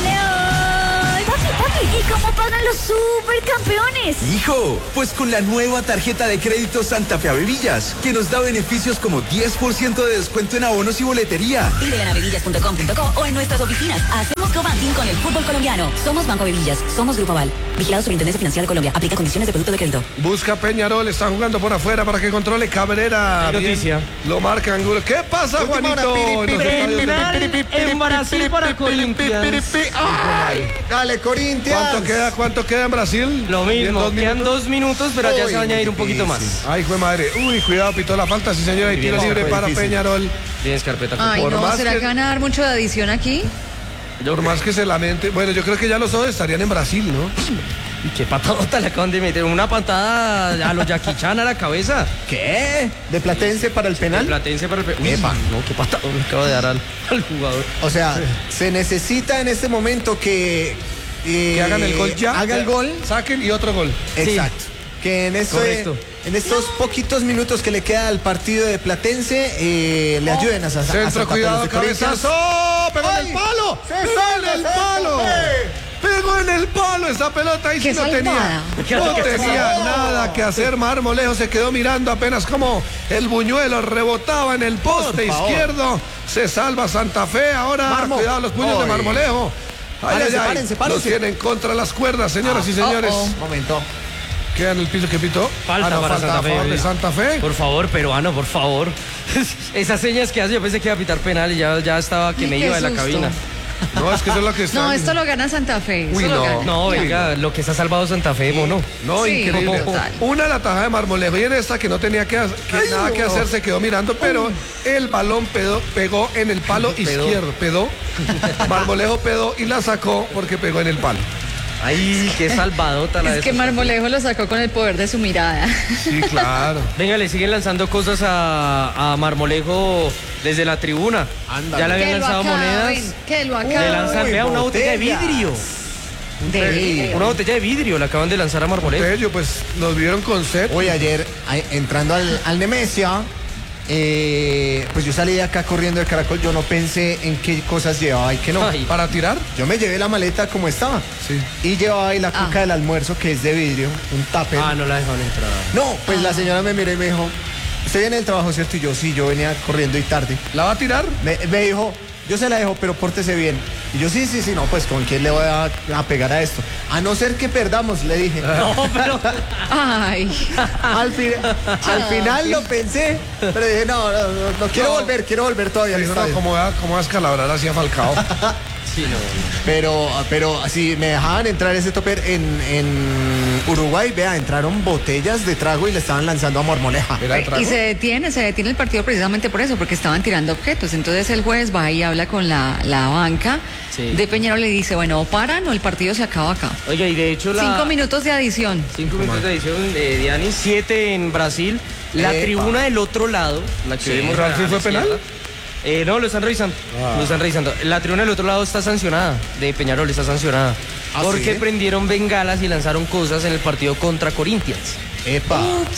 León! Papi, papi, ¿y cómo pagan los supercampeones? Hijo, pues con la nueva tarjeta de crédito Santa Fe Avevillas, que nos da beneficios como diez por ciento de descuento en abonos y boletería. Pide en avevillas punto com punto co o en nuestras oficinas. Hacemos co-banking con el fútbol colombiano. Somos Banco Avevillas, somos Grupo Aval. Vigilado Superintendencia Financiera de Colombia. Aplica condiciones de producto de crédito. Busca Peñarol, está jugando por afuera para que controle Cabrera. Hay Bien, noticia. lo marca Angulo. ¿Qué pasa, Última hora, Juanito? piri, En los piri, estadios de- Penal en Brasil para Corinthians. ¡Ay! Dale, Corinthians. ¿Cuánto queda, ¿Cuánto queda en Brasil? Lo Bien, mismo, dos quedan minutos. dos minutos, pero allá Uy, se va a añadir un poquito más. difícil. Ay, fue madre. Uy, cuidado, pitó la falta, sí, señor. Hay Bien, tiro no, libre fue para difícil. Peñarol. Tienes carpeta. Ay, Por no, más ¿será que- que van a dar mucho de adición aquí? Por más que se lamente. Bueno, yo creo que ya los ojos estarían en Brasil, ¿no? Y qué patadota le acaban de meter. Una patada a los Jackie Chan a la cabeza. ¿Qué? ¿De Platense para el El penal? Platense para el pe- Uy, Epa. no, qué patadón le acaba de dar al, al jugador. O sea, se necesita en este momento que... eh, Que hagan el gol ya. Haga el gol. Saquen y otro gol. Exacto. Que en, este- Correcto. en estos poquitos minutos que le queda al partido de Platense, eh, le ayuden a, Sa- a Centro, Santa Fe, cuidado, los de Corinthians. cabezazo. ¡Pegó en el ¡Ay! palo! ¡Se ¡Pegó salva en el Santa palo! Fe! Pegó en el palo esa pelota y si ¡Qué no tenía, salvada! no tenía nada que hacer. Marmolejo se quedó mirando apenas como el buñuelo rebotaba en el poste izquierdo. Se salva Santa Fe. Ahora, Marmo. cuidado los puños de Oy. Marmolejo. Ay, Párense, ay, ay. párense, Los párense. tienen contra las cuerdas, señoras y señores. oh, oh. Momento. Queda en el piso que pitó. Falta Ah, no, para falta Santa a favor Fe. de Santa Fe. Por favor, peruano, por favor. Esas señas que hace, yo pensé que iba a pitar penal y ya, ya estaba que Ay, me qué iba de la susto. cabina. No, es que eso es lo que está. No, esto lo gana Santa Fe. Uy, eso lo no. gana. No, venga, lo que se ha salvado Santa Fe, mono. No, Sí, increíble. total. Una la tajada de Marmolejo y en esta que no tenía que, hacer- que nada que hacer se quedó mirando, pero el balón pedó- pegó en el palo izquierdo. Pedó. Marmolejo pedó y la sacó porque pegó en el palo. Ay, qué salvadota la de Es que Santa Fe. Marmolejo lo sacó con el poder de su mirada. Sí, claro. Venga, le siguen lanzando cosas a, a Marmolejo desde la tribuna. Ándale. Ya le habían Que lo lanzado acaben, monedas. que lo Le acaben. lanzan, Uy, vea, una botella de botellas. vidrio. De- Una botella de vidrio le acaban de lanzar a Marmolejo. Ellos pues nos vieron con sed. Hoy ayer, ay, entrando al, al Nemesia, eh, pues yo salí de acá corriendo de Caracol, yo no pensé en qué cosas llevaba y qué no. Ay. ¿Para tirar? Yo me llevé la maleta como estaba. Sí. Y llevaba ahí la Ah. cuca del almuerzo, que es de vidrio, un tupper. Ah, no la dejaron entrar. No, pues la señora me miró y me dijo, ¿usted viene del trabajo, cierto? Y yo, sí, yo venía corriendo y tarde. ¿La va a tirar? Me, me dijo, yo se la dejo, pero pórtese bien. Y yo, sí, sí, sí, no, pues ¿con quién le voy a, a pegar a esto? A no ser que perdamos, le dije. No, pero. Ay. Al, fin- al final lo pensé, pero dije, no, no, no, no, quiero No. volver, quiero volver todavía al Dijo, no, estadio. ¿cómo va, cómo va a escalabrar así a Falcao? Sí, no. Pero, pero si me dejaban entrar ese topper en, en Uruguay, vea, entraron botellas de trago y le estaban lanzando a Marmoleja. ¿Era el trago? Y se detiene, se detiene el partido precisamente por eso, porque estaban tirando objetos. Entonces el juez va y habla con la, la banca Sí. de Peñarol y le dice, bueno, o paran o el partido se acaba acá. Oiga, y de hecho la. Cinco minutos de adición. Cinco minutos de edición, eh, Diani, siete en Brasil. La Epa. tribuna del otro lado, la que vemos ¿Pero a sí la fue penal? izquierda. Eh, no, lo están revisando. Ah. Lo están revisando. La tribuna del otro lado está sancionada, de Peñarol está sancionada. ¿Ah, porque sí? prendieron bengalas y lanzaron cosas en el partido contra Corinthians. Epa,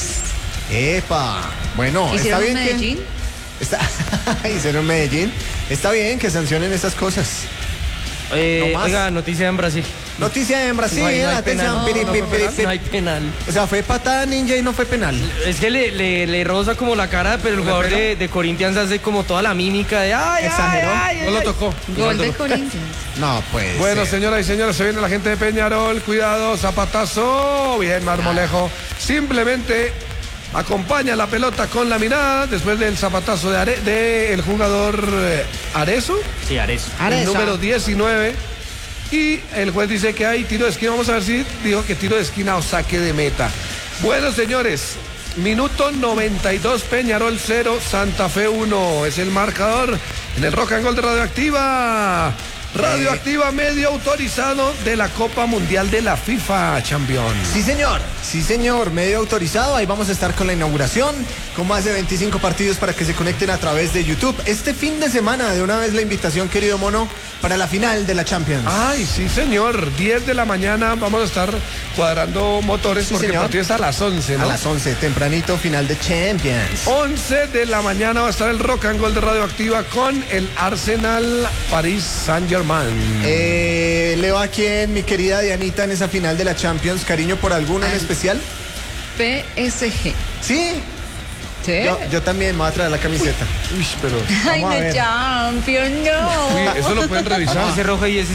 epa. Bueno, está ¿Hicieron bien en Medellín? que... Está... Hicieron Medellín. Está bien que sancionen esas cosas. Eh, No más. oiga, noticia en Brasil. Noticia en Brasil, No hay, no hay atención, penal. piri, No, piri, no fue piri, penal. No hay penal. O sea, fue patada ninja y no fue penal. Es que le, le, le roza como la cara, pero el jugador de, de Corinthians hace como toda la mímica de ay, Exageró. ay, ay, No lo ay. tocó. Gol de Corinthians. No, pues. Bueno, señoras y señores, se viene la gente de Peñarol. Cuidado, zapatazo. Bien, Marmolejo. Simplemente acompaña la pelota con la mirada después del zapatazo de, Are- de el jugador eh, Arezo, Sí, Arezo. el número diecinueve. Y el juez dice que hay tiro de esquina. Vamos a ver si dijo que tiro de esquina o saque de meta. Bueno, señores, minuto noventa y dos, Peñarol cero, Santa Fe uno. Es el marcador en el Rock and Gold de Radioactiva. Radioactiva, medio autorizado de la Copa Mundial de la FIFA, campeón. Sí, señor. Sí, señor. Medio autorizado. Ahí vamos a estar con la inauguración, con más de veinticinco partidos para que se conecten a través de YouTube. Este fin de semana, de una vez la invitación, querido mono, para la final de la Champions. Ay, sí, señor. diez de la mañana vamos a estar cuadrando motores Sí, porque señor. el partido es a las once, ¿no? A las once, tempranito, final de Champions. once de la mañana va a estar el Rock and Gold de Radioactiva con el Arsenal París Saint-Germain. Eh, ¿Le va a quién, mi querida Dianita, en esa final de la Champions? ¿Cariño por alguno en Ay. especial? P S G. Sí. ¿Sí? Yo, yo también me voy a traer la camiseta. Uy, pero Ay, Vamos a de ver. Champions, no. uy, eso lo pueden revisar. Ese rojo y ese